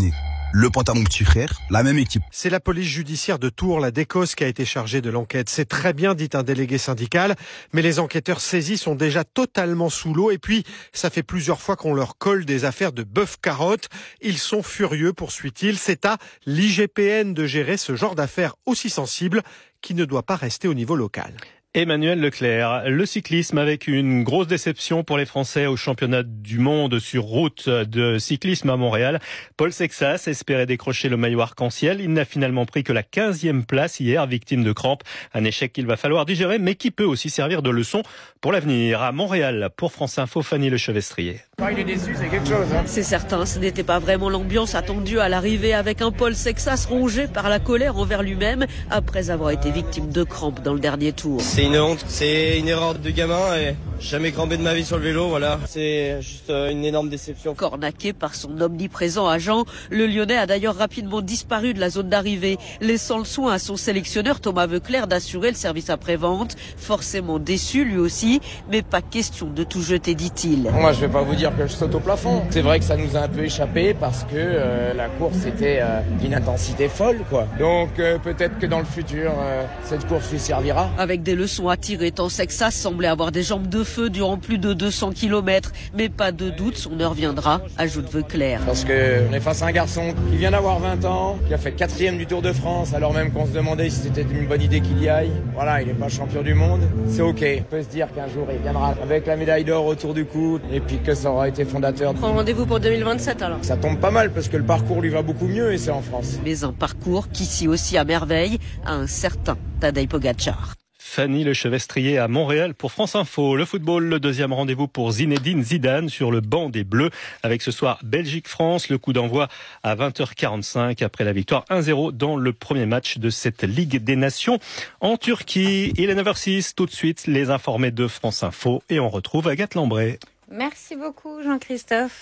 le pote à mon petit frère, la même équipe. C'est la police judiciaire de Tours, la DECOS, qui a été chargée de l'enquête. C'est très bien, dit un délégué syndical, mais les enquêteurs saisis sont déjà totalement sous l'eau. Et puis, ça fait plusieurs fois qu'on leur colle des affaires de bœuf-carotte. Ils sont furieux, poursuit-il. C'est à l'IGPN de gérer ce genre d'affaires aussi sensibles qui ne doit pas rester au niveau local. Emmanuel Leclerc, le cyclisme avec une grosse déception pour les Français au championnat du monde sur route de cyclisme à Montréal. Paul Sexas espérait décrocher le maillot arc-en-ciel. Il n'a finalement pris que la 15e place hier, victime de crampes. Un échec qu'il va falloir digérer, mais qui peut aussi servir de leçon pour l'avenir. À Montréal, pour France Info, Fanny Lechevestrier. Il est déçu, c'est quelque chose. C'est certain, ce n'était pas vraiment l'ambiance attendue à l'arrivée avec un Paul Sexas rongé par la colère envers lui-même après avoir été victime de crampes dans le dernier tour. C'est une honte, c'est une erreur de gamin et jamais crampé de ma vie sur le vélo, voilà. C'est juste une énorme déception. Cornaqué par son omniprésent agent, le Lyonnais a d'ailleurs rapidement disparu de la zone d'arrivée, laissant le soin à son sélectionneur Thomas Voeckler d'assurer le service après-vente. Forcément déçu lui aussi, mais pas question de tout jeter, dit-il. Moi je vais pas vous dire que je saute au plafond. C'est vrai que ça nous a un peu échappé parce que la course était d'une intensité folle, quoi. Donc peut-être que dans le futur, cette course lui servira. Avec des leçons à tirer, tant Sexas semblait avoir des jambes de feu durant plus de 200 km. Mais pas de doute, son heure viendra, ajoute Voeckler. Parce qu'on est face à un garçon qui vient d'avoir 20 ans, qui a fait 4e du Tour de France, alors même qu'on se demandait si c'était une bonne idée qu'il y aille. Voilà, il n'est pas champion du monde, c'est ok. On peut se dire qu'un jour il viendra avec la médaille d'or autour du cou et puis que ça aura été fondateur. Prends rendez-vous pour 2027 alors. Ça tombe pas mal parce que le parcours lui va beaucoup mieux et c'est en France. Mais un parcours qui scie aussi à merveille à un certain Tadej Pogačar. Fanny Lechevestrier à Montréal pour France Info. Le football, le deuxième rendez-vous pour Zinedine Zidane sur le banc des Bleus. Avec ce soir Belgique-France, le coup d'envoi à 20h45 après la victoire 1-0 dans le premier match de cette Ligue des Nations en Turquie. Il est 9h06, tout de suite les informés de France Info et on retrouve Agathe Lambray. Merci beaucoup Jean-Christophe.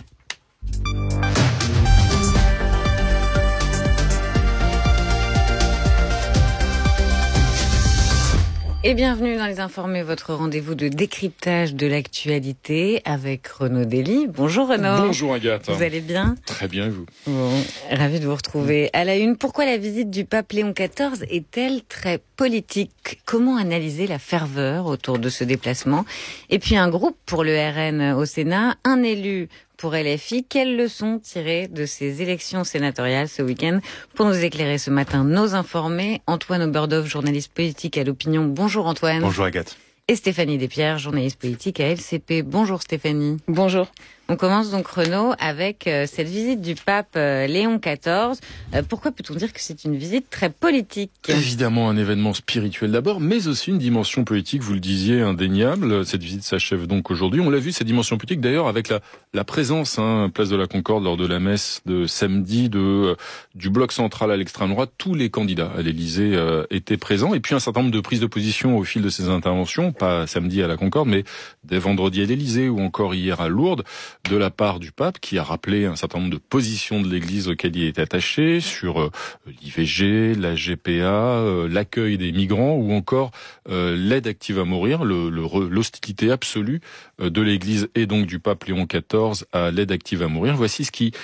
Et bienvenue dans Les Informés, votre rendez-vous de décryptage de l'actualité avec Renaud Dely. Bonjour Renaud. Bonjour Agathe. Vous allez bien ? Très bien et vous ? Bon, ravi de vous retrouver. À la une, pourquoi la visite du pape Léon XIV est-elle très politique ? Comment analyser la ferveur autour de ce déplacement ? Et puis un groupe pour le RN au Sénat, un élu pour LFI. Quelles leçons tirer de ces élections sénatoriales ce week-end ? Pour nous éclairer ce matin, nos informés, Antoine Oberhof, journaliste politique à l'Opinion. Bonjour Antoine. Bonjour Agathe. Et Stéphanie Despierres, journaliste politique à LCP. Bonjour Stéphanie. Bonjour. On commence donc Renaud avec cette visite du pape Léon XIV. Pourquoi peut-on dire que c'est une visite très politique ? Évidemment un événement spirituel d'abord, mais aussi une dimension politique, vous le disiez, indéniable. Cette visite s'achève donc aujourd'hui. On l'a vu, cette dimension politique d'ailleurs avec la présence, place de la Concorde lors de la messe de samedi du bloc central à l'extrême droite. Tous les candidats à l'Élysée étaient présents. Et puis un certain nombre de prises de position au fil de ces interventions, pas samedi à la Concorde, mais dès vendredi à l'Élysée ou encore hier à Lourdes, de la part du pape qui a rappelé un certain nombre de positions de l'Église auxquelles il est attaché sur l'IVG, la GPA, l'accueil des migrants ou encore l'aide active à mourir, l'hostilité absolue de l'Église et donc du pape Léon XIV à l'aide active à mourir. Voici ce qu'il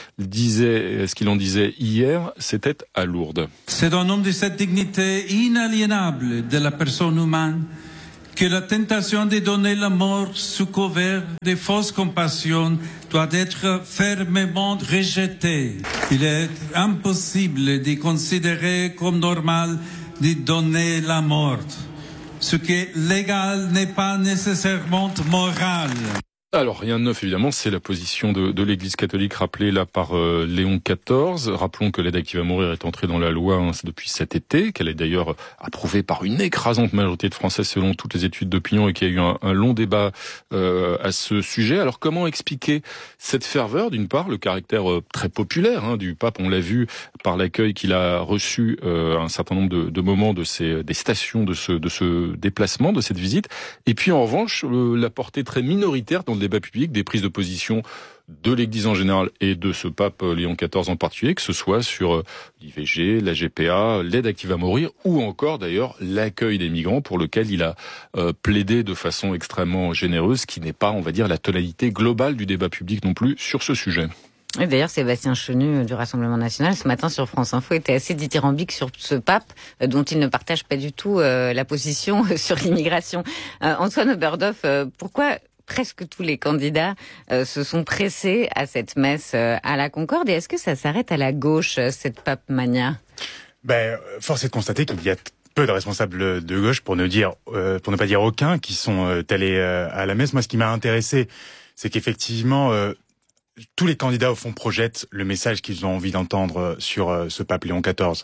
en disait hier, c'était à Lourdes. C'est au nom de cette dignité inaliénable de la personne humaine que la tentation de donner la mort sous couvert de fausses compassions doit être fermement rejetée. Il est impossible de considérer comme normal de donner la mort. Ce qui est légal n'est pas nécessairement moral. Alors, rien de neuf, évidemment, c'est la position de l'Église catholique rappelée là par Léon XIV. Rappelons que l'aide active à mourir est entrée dans la loi depuis cet été, qu'elle est d'ailleurs approuvée par une écrasante majorité de Français selon toutes les études d'opinion et qu'il y a eu un long débat à ce sujet. Alors, comment expliquer cette ferveur ? D'une part, le caractère très populaire du pape, on l'a vu par l'accueil qu'il a reçu à un certain nombre de moments des stations de ce déplacement, de cette visite. Et puis, en revanche, la portée très minoritaire dans le débat public des prises de position de l'Église en général et de ce pape Léon XIV en particulier, que ce soit sur l'IVG, la GPA, l'aide active à mourir ou encore d'ailleurs l'accueil des migrants pour lequel il a plaidé de façon extrêmement généreuse, qui n'est pas, on va dire, la tonalité globale du débat public non plus sur ce sujet. Et d'ailleurs, Sébastien Chenu du Rassemblement National, ce matin sur France Info, était assez dithyrambique sur ce pape dont il ne partage pas du tout la position sur l'immigration. Antoine Oberhof, pourquoi presque tous les candidats se sont pressés à cette messe à la Concorde, et est-ce que ça s'arrête à la gauche, cette pape mania? Force est de constater qu'il y a peu de responsables de gauche, pour ne pas dire aucun, qui sont allés à la messe. Moi, ce qui m'a intéressé, c'est qu'effectivement, tous les candidats, au fond, projettent le message qu'ils ont envie d'entendre sur ce pape Léon XIV.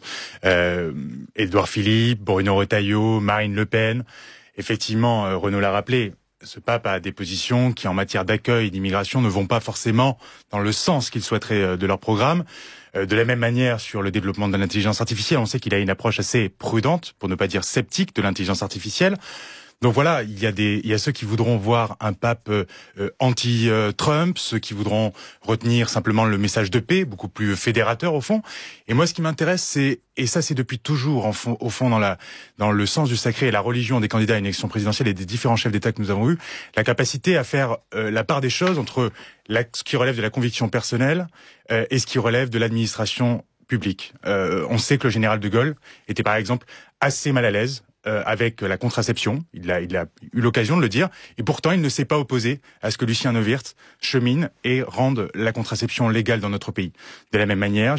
Édouard Philippe, Bruno Retailleau, Marine Le Pen. Effectivement, Renaud l'a rappelé, ce pape a des positions qui, en matière d'accueil et d'immigration, ne vont pas forcément dans le sens qu'ils souhaiteraient de leur programme. De la même manière, sur le développement de l'intelligence artificielle, on sait qu'il a une approche assez prudente, pour ne pas dire sceptique, de l'intelligence artificielle. Donc voilà, il y a ceux qui voudront voir un pape anti-Trump, ceux qui voudront retenir simplement le message de paix, beaucoup plus fédérateur au fond. Et moi, ce qui m'intéresse, c'est, et ça c'est depuis toujours au fond dans le sens du sacré et la religion des candidats à une élection présidentielle et des différents chefs d'État que nous avons eus, la capacité à faire la part des choses entre ce qui relève de la conviction personnelle et ce qui relève de l'administration publique. On sait que le général de Gaulle était par exemple assez mal à l'aise avec la contraception, il a eu l'occasion de le dire, et pourtant il ne s'est pas opposé à ce que Lucien Neuwirth chemine et rende la contraception légale dans notre pays. De la même manière,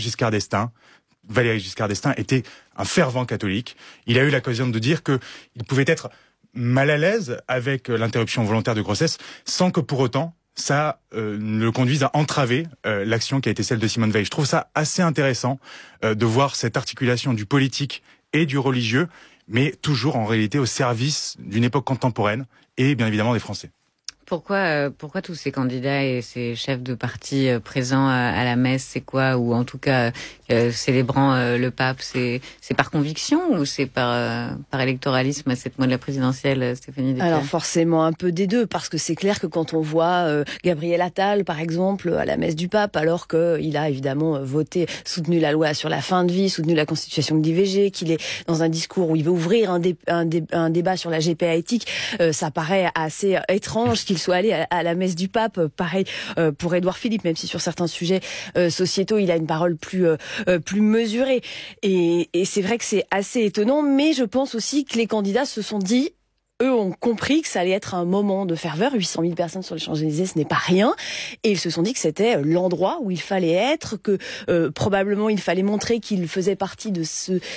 Valéry Giscard d'Estaing était un fervent catholique. Il a eu l'occasion de dire qu'il pouvait être mal à l'aise avec l'interruption volontaire de grossesse, sans que pour autant ça ne le conduise à entraver l'action qui a été celle de Simone Veil. Je trouve ça assez intéressant de voir cette articulation du politique et du religieux, mais toujours en réalité au service d'une époque contemporaine et bien évidemment des Français. Pourquoi tous ces candidats et ces chefs de parti présents à la messe, c'est quoi? Ou en tout cas célébrant le pape, c'est par conviction ou c'est par électoralisme à cette mois de la présidentielle, Stéphanie Desclés? Alors forcément un peu des deux, parce que c'est clair que quand on voit Gabriel Attal par exemple à la messe du pape, alors qu'il a évidemment soutenu la loi sur la fin de vie, soutenu la constitution de l'IVG, qu'il est dans un discours où il veut ouvrir un débat sur la GPA éthique, ça paraît assez étrange qu'il soit allé à la messe du pape. Pareil pour Édouard Philippe, même si sur certains sujets sociétaux il a une parole plus mesurée, et c'est vrai que c'est assez étonnant, mais je pense aussi que les candidats se sont dit, eux ont compris que ça allait être un moment de ferveur. 800 000 personnes sur les Champs-Élysées, ce n'est pas rien, et ils se sont dit que c'était l'endroit où il fallait être, que probablement il fallait montrer qu'il faisait partie de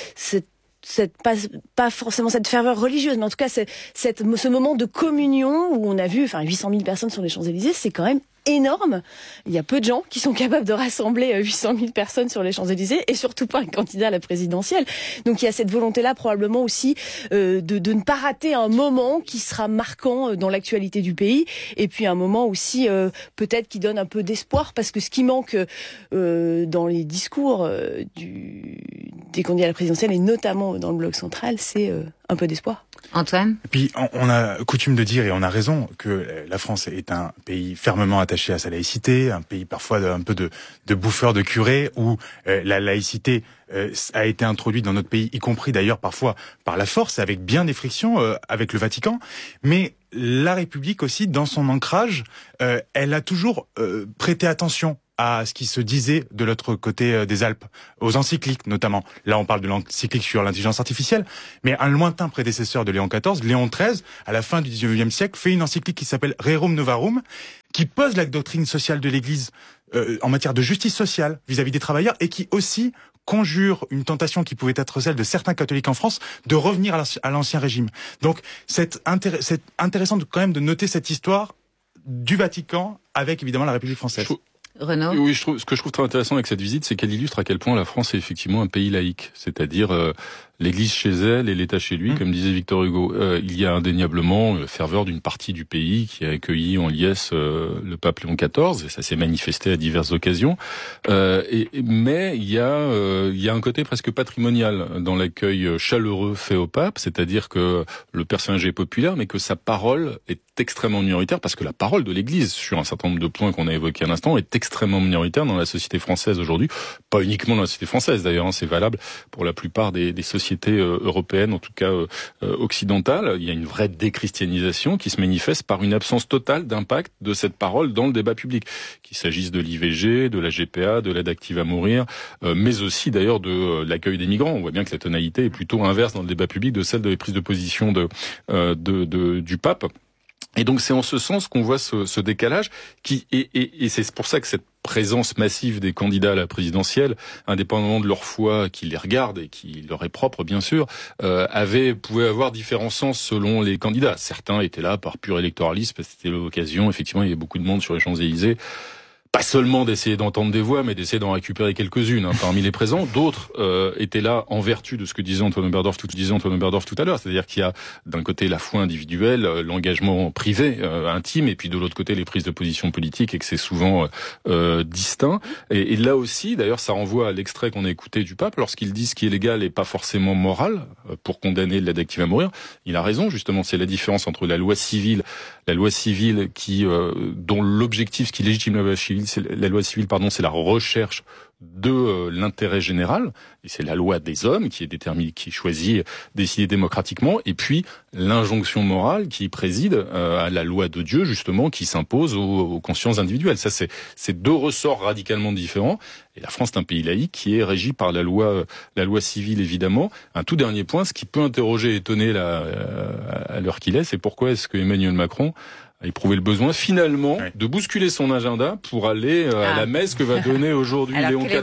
pas forcément cette ferveur religieuse, mais en tout cas ce moment de communion où on a vu 800 000 personnes sur les Champs-Élysées, c'est quand même énorme. Il y a peu de gens qui sont capables de rassembler 800 000 personnes sur les Champs-Élysées, et surtout pas un candidat à la présidentielle. Donc il y a cette volonté-là probablement aussi de ne pas rater un moment qui sera marquant dans l'actualité du pays, et puis un moment aussi peut-être qui donne un peu d'espoir, parce que ce qui manque dans les discours des candidats à la présidentielle, et notamment dans le bloc central, c'est un peu d'espoir. Antoine? Et puis on a coutume de dire, et on a raison, que la France est un pays fermement attaché à sa laïcité, un pays parfois un peu de bouffeur de curés, où la laïcité a été introduite dans notre pays, y compris d'ailleurs parfois par la force, avec bien des frictions avec le Vatican. Mais la République aussi, dans son ancrage, elle a toujours prêté attention à ce qui se disait de l'autre côté des Alpes, aux encycliques notamment. Là, on parle de l'encyclique sur l'intelligence artificielle, mais un lointain prédécesseur de Léon XIV, Léon XIII, à la fin du XIXe siècle, fait une encyclique qui s'appelle Rerum Novarum, qui pose la doctrine sociale de l'Église en matière de justice sociale vis-à-vis des travailleurs, et qui aussi conjure une tentation qui pouvait être celle de certains catholiques en France de revenir à l'ancien régime. Donc, c'est intéressant quand même de noter cette histoire du Vatican avec évidemment la République française. Renaud? Oui, ce que je trouve très intéressant avec cette visite, c'est qu'elle illustre à quel point la France est effectivement un pays laïque. C'est-à-dire l'Église chez elle et l'État chez lui, comme disait Victor Hugo. Il y a indéniablement la ferveur d'une partie du pays qui a accueilli en liesse le pape Léon XIV, et ça s'est manifesté à diverses occasions. Mais il y a un côté presque patrimonial dans l'accueil chaleureux fait au pape, c'est-à-dire que le personnage est populaire, mais que sa parole est extrêmement minoritaire, parce que la parole de l'Église, sur un certain nombre de points qu'on a évoqués à l'instant, est extrêmement minoritaire dans la société française aujourd'hui. Pas uniquement dans la société française d'ailleurs, c'est valable pour la plupart des sociétés société européenne, en tout cas occidentale. Il y a une vraie déchristianisation qui se manifeste par une absence totale d'impact de cette parole dans le débat public, qu'il s'agisse de l'IVG, de la GPA, de l'aide active à mourir, mais aussi d'ailleurs de l'accueil des migrants. On voit bien que la tonalité est plutôt inverse dans le débat public de celle de les prises de position du pape. Et donc c'est en ce sens qu'on voit ce décalage et c'est pour ça que cette présence massive des candidats à la présidentielle, indépendamment de leur foi, qui les regarde et qui leur est propre bien sûr, pouvait avoir différents sens selon les candidats. Certains étaient là par pur électoralisme, parce que c'était l'occasion, effectivement il y avait beaucoup de monde sur les Champs-Élysées, pas seulement d'essayer d'entendre des voix, mais d'essayer d'en récupérer quelques-unes parmi les présents. D'autres étaient là en vertu de ce que disait Antoine Oberdorf tout à l'heure, c'est-à-dire qu'il y a d'un côté la foi individuelle, l'engagement privé, intime, et puis de l'autre côté les prises de position politiques, et que c'est souvent distinct. Et là aussi, d'ailleurs, ça renvoie à l'extrait qu'on a écouté du pape, lorsqu'il dit ce qui est légal et pas forcément moral pour condamner l'aide active à mourir. Il a raison, justement, c'est la différence entre la loi civile qui dont l'objectif, ce qui légitime la loi civile, c'est la recherche de l'intérêt général, et c'est la loi des hommes qui est déterminée, qui choisit, décidée démocratiquement, et puis l'injonction morale qui préside à la loi de Dieu, justement, qui s'impose aux consciences individuelles. Ça, c'est deux ressorts radicalement différents. Et la France est un pays laïque qui est régi par la loi civile, évidemment. Un tout dernier point, ce qui peut interroger et étonner à l'heure qu'il est, c'est pourquoi est-ce que Emmanuel Macron a éprouvé le besoin finalement de bousculer son agenda pour aller à la messe que va donner aujourd'hui Léon XIV.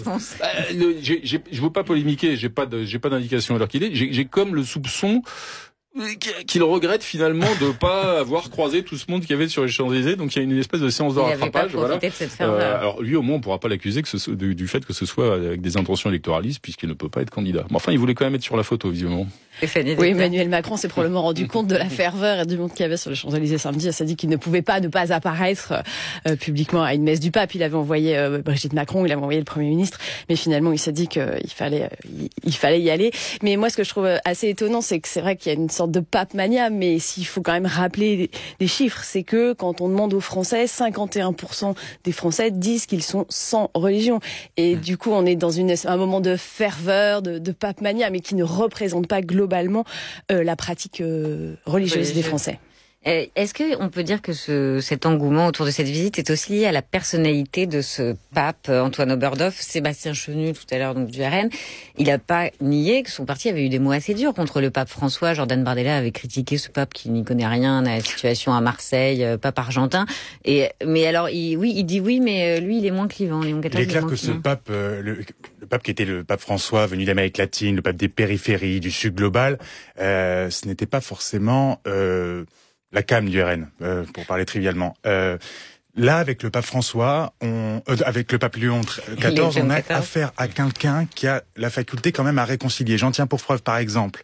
Je veux pas polémiquer, j'ai pas d'indication à l'heure qu'il est. J'ai comme le soupçon qu'il regrette finalement de pas avoir croisé tout ce monde qu'il y avait sur les Champs-Élysées. Donc il y a une espèce de séance de rattrapage. Voilà. De cette alors lui, au moins, on pourra pas l'accuser du fait que ce soit avec des intentions électoralistes, puisqu'il ne peut pas être candidat. Mais enfin, il voulait quand même être sur la photo, visiblement. Oui, Emmanuel Macron s'est probablement rendu compte de la ferveur et du monde qu'il y avait sur les Champs-Élysées samedi. Il s'est dit qu'il ne pouvait pas ne pas apparaître publiquement à une messe du pape. Il avait envoyé Brigitte Macron, il avait envoyé le Premier ministre, mais finalement il s'est dit qu'il fallait y aller. Mais moi, ce que je trouve assez étonnant, c'est que c'est vrai qu'il y a une sorte de pape mania, mais s'il faut quand même rappeler des chiffres, c'est que quand on demande aux Français, 51% des Français disent qu'ils sont sans religion. Et du coup, on est dans un moment de ferveur, de pape mania, mais qui ne représente pas globalement la pratique religieuse des Français. Est-ce qu'on peut dire que cet engouement autour de cette visite est aussi lié à la personnalité de ce pape, Antoine Oberdorf? Sébastien Chenu, tout à l'heure, donc du RN, il n'a pas nié que son parti avait eu des mots assez durs contre le pape François. Jordan Bardella avait critiqué ce pape qui n'y connaît rien à la situation à Marseille, pape argentin. Mais alors, il dit oui, mais lui, il est moins clivant. Il est clair que ce pape, le pape qui était le pape François, venu d'Amérique latine, le pape des périphéries, du sud global, ce n'était pas forcément la came du RN, pour parler trivialement. Là, avec le pape François, avec le pape Léon XIV, on a affaire à quelqu'un qui a la faculté quand même à réconcilier. J'en tiens pour preuve, par exemple,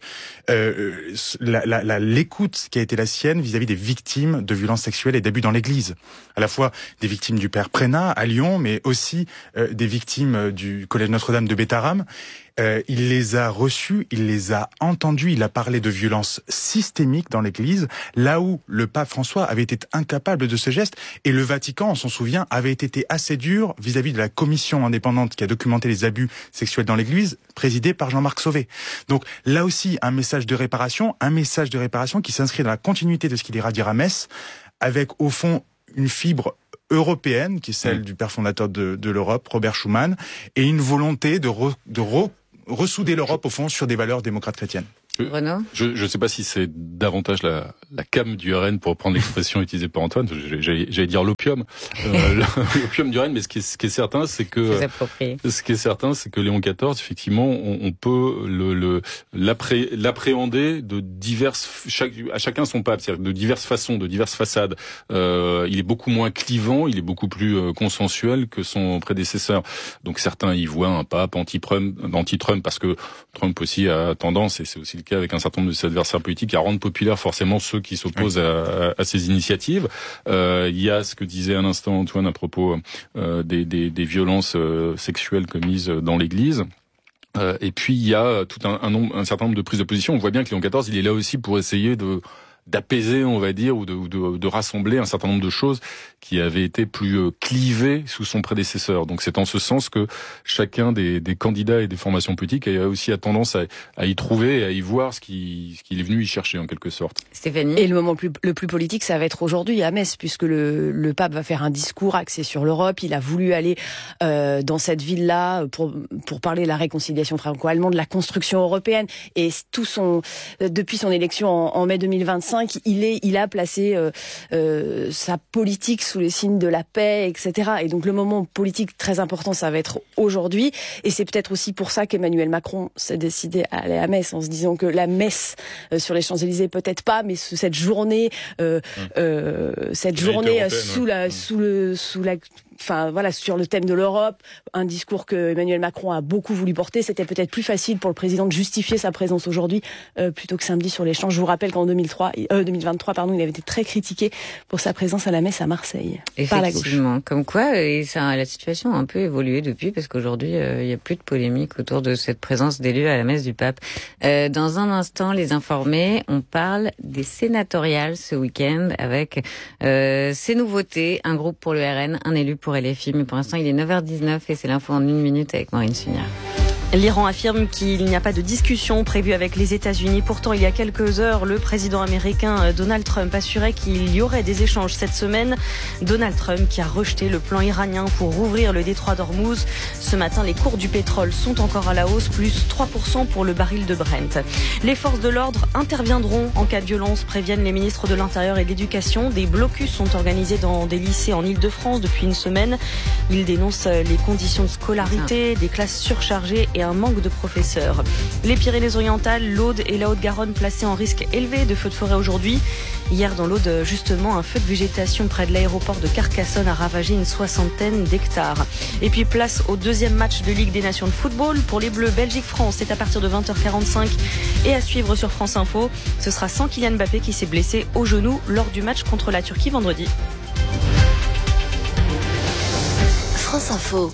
l'écoute qui a été la sienne vis-à-vis des victimes de violences sexuelles et d'abus dans l'Église. À la fois des victimes du père Prénat à Lyon, mais aussi des victimes du collège Notre-Dame de Bétharram. Il les a reçus, il les a entendus, il a parlé de violences systémiques dans l'Église, là où le pape François avait été incapable de ce geste, et le Vatican, on s'en souvient, avait été assez dur vis-à-vis de la commission indépendante qui a documenté les abus sexuels dans l'Église, présidée par Jean-Marc Sauvé. Donc là aussi, un message de réparation qui s'inscrit dans la continuité de ce qu'il ira dire à Metz, avec au fond une fibre européenne, qui est celle du père fondateur de l'Europe, Robert Schuman, et une volonté de ressouder l'Europe, au fond, sur des valeurs démocrates chrétiennes. Je ne sais pas si c'est davantage la came du RN, pour reprendre l'expression utilisée par Antoine. J'allais dire l'opium, l'opium du RN, mais ce qui est certain, c'est que Léon XIV, effectivement, on peut l'appréhender de à chacun son pape, c'est-à-dire de diverses façons, de diverses façades. Il est beaucoup moins clivant, il est beaucoup plus consensuel que son prédécesseur. Donc certains y voient un pape anti-Trump, parce que Trump aussi a tendance, et c'est aussi le cas avec un certain nombre de ses adversaires politiques, à rendre populaires forcément ceux qui s'opposent à ces initiatives. Il y a ce que disait à l'instant Antoine à propos des violences sexuelles commises dans l'Église. Et puis il y a tout un certain nombre de prises de position. On voit bien que Léon XIV, il est là aussi pour essayer d'apaiser, on va dire, ou de rassembler un certain nombre de choses qui avaient été plus clivées sous son prédécesseur. Donc c'est en ce sens que chacun des candidats et des formations politiques a aussi tendance à y trouver et à y voir ce qu'il est venu y chercher en quelque sorte. Stéphanie. Et le moment le plus politique, ça va être aujourd'hui à Metz, puisque le pape va faire un discours axé sur l'Europe. Il a voulu aller dans cette ville-là pour parler de la réconciliation franco-allemande, de la construction européenne. Et depuis son élection en mai 2025, il a placé sa politique sous les signes de la paix, etc. Et donc le moment politique très important, ça va être aujourd'hui. Et c'est peut-être aussi pour ça qu'Emmanuel Macron s'est décidé à aller à Metz, en se disant que la messe sur les Champs-Élysées, peut-être pas, mais cette journée sur le thème de l'Europe, un discours que Emmanuel Macron a beaucoup voulu porter, c'était peut-être plus facile pour le président de justifier sa présence aujourd'hui plutôt que samedi sur les Champs. Je vous rappelle qu'en 2023, il avait été très critiqué pour sa présence à la messe à Marseille par la gauche. Comme quoi, la situation a un peu évolué depuis, parce qu'aujourd'hui, il n'y a plus de polémique autour de cette présence d'élu à la messe du pape. Dans un instant, les informés, on parle des sénatoriales ce week-end avec ces nouveautés, un groupe pour le RN, un élu pour LFI, mais pour l'instant il est 9h19 et c'est l'info en 1 minute avec Maureen Sugnard. L'Iran affirme qu'il n'y a pas de discussion prévue avec les États-Unis. Pourtant, il y a quelques heures, le président américain Donald Trump assurait qu'il y aurait des échanges cette semaine. Donald Trump qui a rejeté le plan iranien pour rouvrir le détroit d'Ormuz. Ce matin, les cours du pétrole sont encore à la hausse, plus 3% pour le baril de Brent. Les forces de l'ordre interviendront en cas de violence, préviennent les ministres de l'Intérieur et de l'Éducation. Des blocus sont organisés dans des lycées en Île-de-France depuis une semaine. Ils dénoncent les conditions de scolarité, des classes surchargées et un manque de professeurs. Les Pyrénées-Orientales, l'Aude et la Haute-Garonne placés en risque élevé de feux de forêt aujourd'hui. Hier, dans l'Aude, justement, un feu de végétation près de l'aéroport de Carcassonne a ravagé une 60aine d'hectares. Et puis, place au deuxième match de Ligue des Nations de football. Pour les Bleus, Belgique-France, c'est à partir de 20h45 et à suivre sur France Info. Ce sera sans Kylian Mbappé qui s'est blessé au genou lors du match contre la Turquie vendredi. France Info.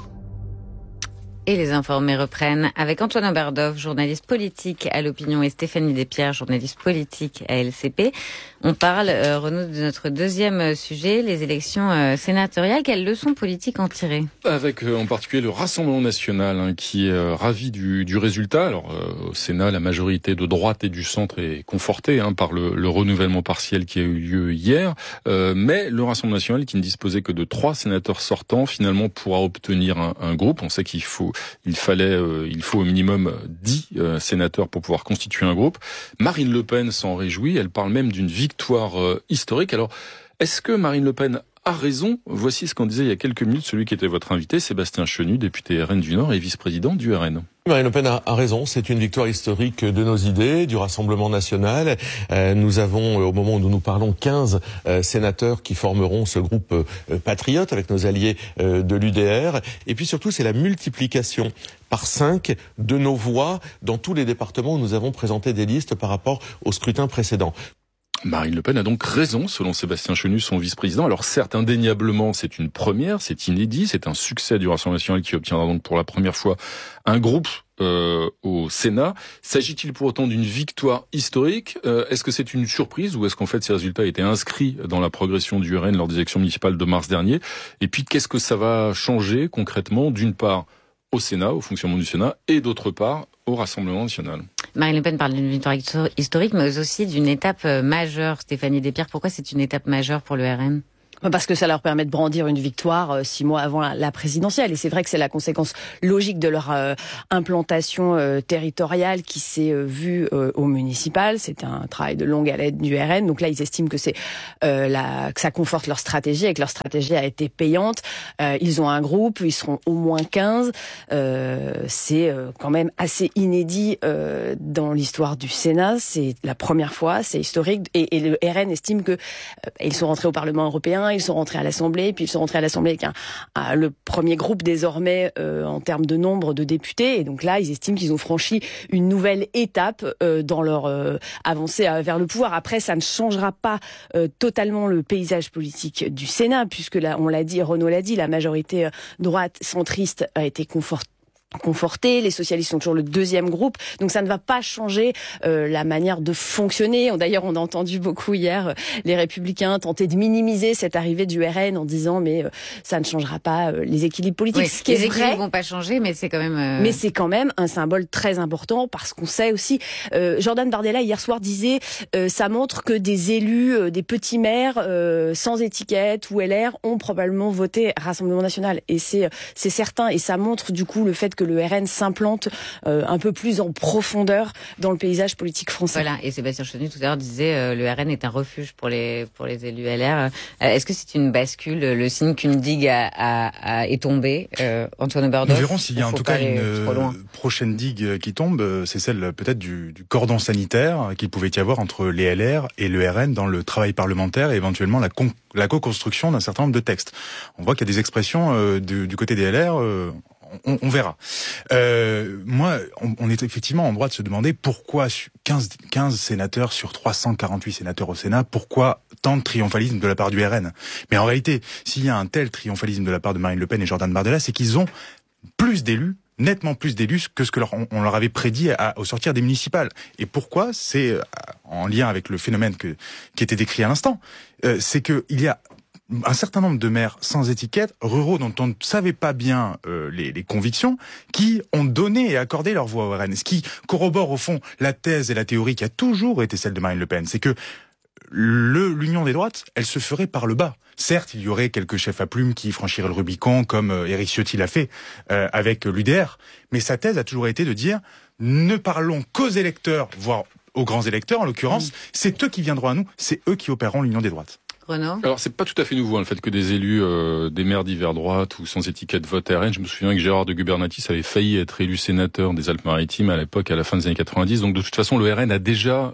Et les informés reprennent avec Antoine Oberdorf, journaliste politique à l'Opinion, et Stéphanie Despierres, journaliste politique à LCP. On parle, Renaud, de notre deuxième sujet, les élections sénatoriales. Quelles leçons politiques en tirer ? Avec en particulier le Rassemblement national qui est ravi du résultat. Alors au Sénat, la majorité de droite et du centre est confortée par le renouvellement partiel qui a eu lieu hier. Mais le Rassemblement national, qui ne disposait que de 3 sénateurs sortants, finalement pourra obtenir un groupe. On sait qu'il faut au minimum 10 sénateurs pour pouvoir constituer un groupe. Marine Le Pen s'en réjouit, elle parle même d'une victoire historique. Alors, est-ce que Marine Le Pen a raison ? Voici ce qu'en disait il y a quelques minutes celui qui était votre invité, Sébastien Chenu, député RN du Nord et vice-président du RN. Marine Le Pen a raison, c'est une victoire historique de nos idées, du Rassemblement national. Nous avons, au moment où nous nous parlons, 15 sénateurs qui formeront ce groupe patriote avec nos alliés de l'UDR. Et puis surtout, c'est la multiplication par 5 de nos voix dans tous les départements où nous avons présenté des listes par rapport au scrutin précédent. Marine Le Pen a donc raison, selon Sébastien Chenu, son vice-président. Alors certes, indéniablement, c'est une première, c'est inédit, c'est un succès du Rassemblement national qui obtiendra donc pour la première fois un groupe au Sénat. S'agit-il pour autant d'une victoire historique ? Est-ce que c'est une surprise ou est-ce qu'en fait ces résultats étaient inscrits dans la progression du RN lors des élections municipales de mars dernier ? Et puis qu'est-ce que ça va changer concrètement, d'une part au Sénat, au fonctionnement du Sénat, et d'autre part au Rassemblement national ? Marine Le Pen parle d'une victoire historique, mais aussi d'une étape majeure. Stéphanie Despierres, pourquoi c'est une étape majeure pour le RN ? Parce que ça leur permet de brandir une victoire 6 mois avant la présidentielle. Et c'est vrai que c'est la conséquence logique de leur implantation territoriale qui s'est vue au municipal. C'est un travail de longue haleine du RN. Donc là, ils estiment que que ça conforte leur stratégie et que leur stratégie a été payante. Ils ont un groupe, ils seront au moins 15. C'est quand même assez inédit dans l'histoire du Sénat. C'est la première fois, c'est historique. Et le RN estime que ils sont rentrés au Parlement européen, ils sont rentrés à l'Assemblée, puis ils sont rentrés à l'Assemblée avec le premier groupe désormais en termes de nombre de députés. Et donc là, ils estiment qu'ils ont franchi une nouvelle étape dans leur avancée vers le pouvoir. Après, ça ne changera pas totalement le paysage politique du Sénat, puisque là, on l'a dit, Renaud l'a dit, la majorité droite centriste a été confortée conforté, les socialistes sont toujours le deuxième groupe, donc ça ne va pas changer la manière de fonctionner. D'ailleurs, on a entendu beaucoup hier les Républicains tenter de minimiser cette arrivée du RN en disant mais ça ne changera pas les équilibres politiques. Oui, ce qui est vrai, les équilibres vont pas changer, mais c'est quand même. Mais c'est quand même un symbole très important parce qu'on sait aussi. Jordan Bardella hier soir disait ça montre que des élus, des petits maires sans étiquette ou LR ont probablement voté Rassemblement National et c'est certain et ça montre du coup le fait que le RN s'implante un peu plus en profondeur dans le paysage politique français. Voilà, et Sébastien Chenu tout à l'heure disait le RN est un refuge pour les élus LR. Est-ce que c'est une bascule, le signe qu'une digue est tombée, Antoine Oberdoff? Nous verrons s'il y a en tout cas une prochaine digue qui tombe, c'est celle peut-être du cordon sanitaire qu'il pouvait y avoir entre les LR et le RN dans le travail parlementaire et éventuellement la co-construction d'un certain nombre de textes. On voit qu'il y a des expressions du côté des LR, on verra. Moi, on est effectivement en droit de se demander pourquoi 15 sénateurs sur 348 sénateurs au Sénat, pourquoi tant de triomphalisme de la part du RN? Mais en réalité, s'il y a un tel triomphalisme de la part de Marine Le Pen et Jordan Bardella, c'est qu'ils ont plus d'élus, nettement plus d'élus que ce que on leur avait prédit au sortir des municipales. Et pourquoi? C'est en lien avec le phénomène qui était décrit à l'instant. C'est que il y a un certain nombre de maires sans étiquette, ruraux dont on ne savait pas bien les convictions, qui ont donné et accordé leur voix au RN. Ce qui corrobore au fond la thèse et la théorie qui a toujours été celle de Marine Le Pen, c'est que l'union des droites, elle se ferait par le bas. Certes, il y aurait quelques chefs à plumes qui franchiraient le Rubicon, comme Éric Ciotti l'a fait avec l'UDR, mais sa thèse a toujours été de dire ne parlons qu'aux électeurs, voire aux grands électeurs en l'occurrence, c'est eux qui viendront à nous, c'est eux qui opéreront l'union des droites. Alors c'est pas tout à fait nouveau le fait que des élus, des maires d'hiver droite ou sans étiquette votent RN. Je me souviens que Gérard de Gubernatis avait failli être élu sénateur des Alpes-Maritimes à l'époque, à la fin des années 90. Donc de toute façon, le RN a déjà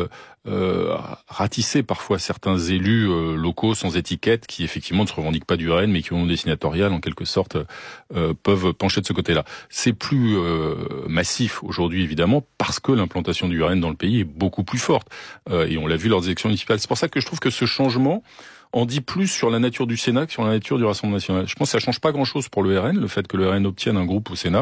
ratissé parfois certains élus locaux sans étiquette qui effectivement ne se revendiquent pas du RN mais qui ont des sénatoriales en quelque sorte peuvent pencher de ce côté-là. C'est plus massif aujourd'hui évidemment parce que l'implantation du RN dans le pays est beaucoup plus forte et on l'a vu lors des élections municipales. C'est pour ça que je trouve que ce changement en dit plus sur la nature du Sénat que sur la nature du Rassemblement national. Je pense que ça change pas grand-chose pour le RN, le fait que le RN obtienne un groupe au Sénat.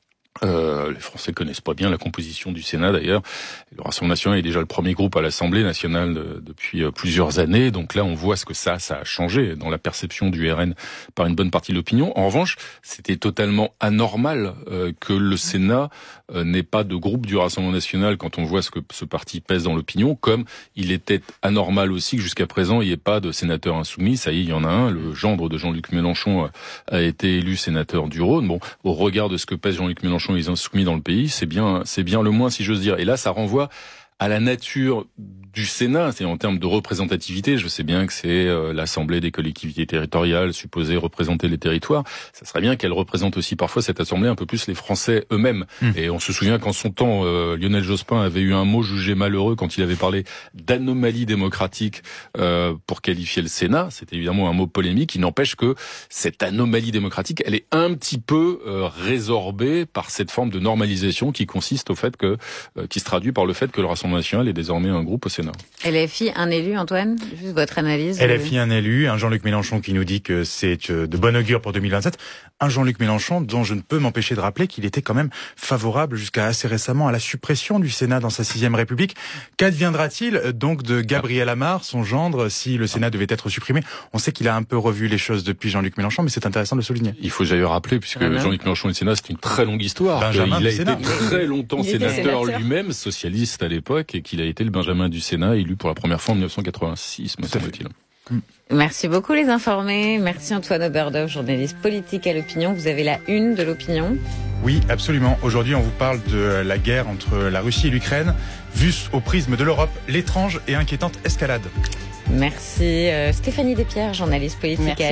Les Français connaissent pas bien la composition du Sénat d'ailleurs. Le Rassemblement national est déjà le premier groupe à l'Assemblée nationale depuis plusieurs années. Donc là, on voit ce que ça a changé dans la perception du RN par une bonne partie de l'opinion. En revanche, c'était totalement anormal que le Sénat n'ait pas de groupe du Rassemblement national quand on voit ce que ce parti pèse dans l'opinion, comme il était anormal aussi que jusqu'à présent, il n'y ait pas de sénateur insoumis. Ça y est, il y en a un. Le gendre de Jean-Luc Mélenchon a été élu sénateur du Rhône. Bon, au regard de ce que pèse Jean-Luc Mélenchon, les insoumis dans le pays, c'est bien le moins, si j'ose dire. Et là, ça renvoie à la nature du Sénat, c'est en termes de représentativité. Je sais bien que c'est l'Assemblée des collectivités territoriales supposée représenter les territoires. Ça serait bien qu'elle représente aussi parfois cette Assemblée un peu plus les Français eux-mêmes. Et on se souvient qu'en son temps, Lionel Jospin avait eu un mot jugé malheureux quand il avait parlé d'anomalie démocratique pour qualifier le Sénat. C'était évidemment un mot polémique. Il n'empêche que cette anomalie démocratique, elle est un petit peu résorbée par cette forme de normalisation qui consiste au fait qui se traduit par le fait que le Rassemblement national est désormais un groupe au Sénat. LFI, un élu, Antoine? Juste votre analyse. LFI, un élu, un Jean-Luc Mélenchon qui nous dit que c'est de bon augure pour 2027. Un Jean-Luc Mélenchon dont je ne peux m'empêcher de rappeler qu'il était quand même favorable jusqu'à assez récemment à la suppression du Sénat dans sa 6e République. Qu'adviendra-t-il donc de Gabriel Amar, son gendre, si le Sénat devait être supprimé? On sait qu'il a un peu revu les choses depuis Jean-Luc Mélenchon, mais c'est intéressant de le souligner. Il faut d'ailleurs rappeler, puisque Jean-Luc Mélenchon et le Sénat, c'est une très longue histoire. Il a été très longtemps sénateur lui-même, socialiste à l'époque, et qu'il a été le Benjamin du Sénat, élu pour la première fois en 1986, me semble-t-il. Merci beaucoup les informés. Merci Antoine Oberdoff, journaliste politique à l'Opinion. Vous avez la une de l'Opinion. Oui, absolument. Aujourd'hui, on vous parle de la guerre entre la Russie et l'Ukraine, vue au prisme de l'Europe, l'étrange et inquiétante escalade. Merci Stéphanie Despierres, journaliste politique. Merci.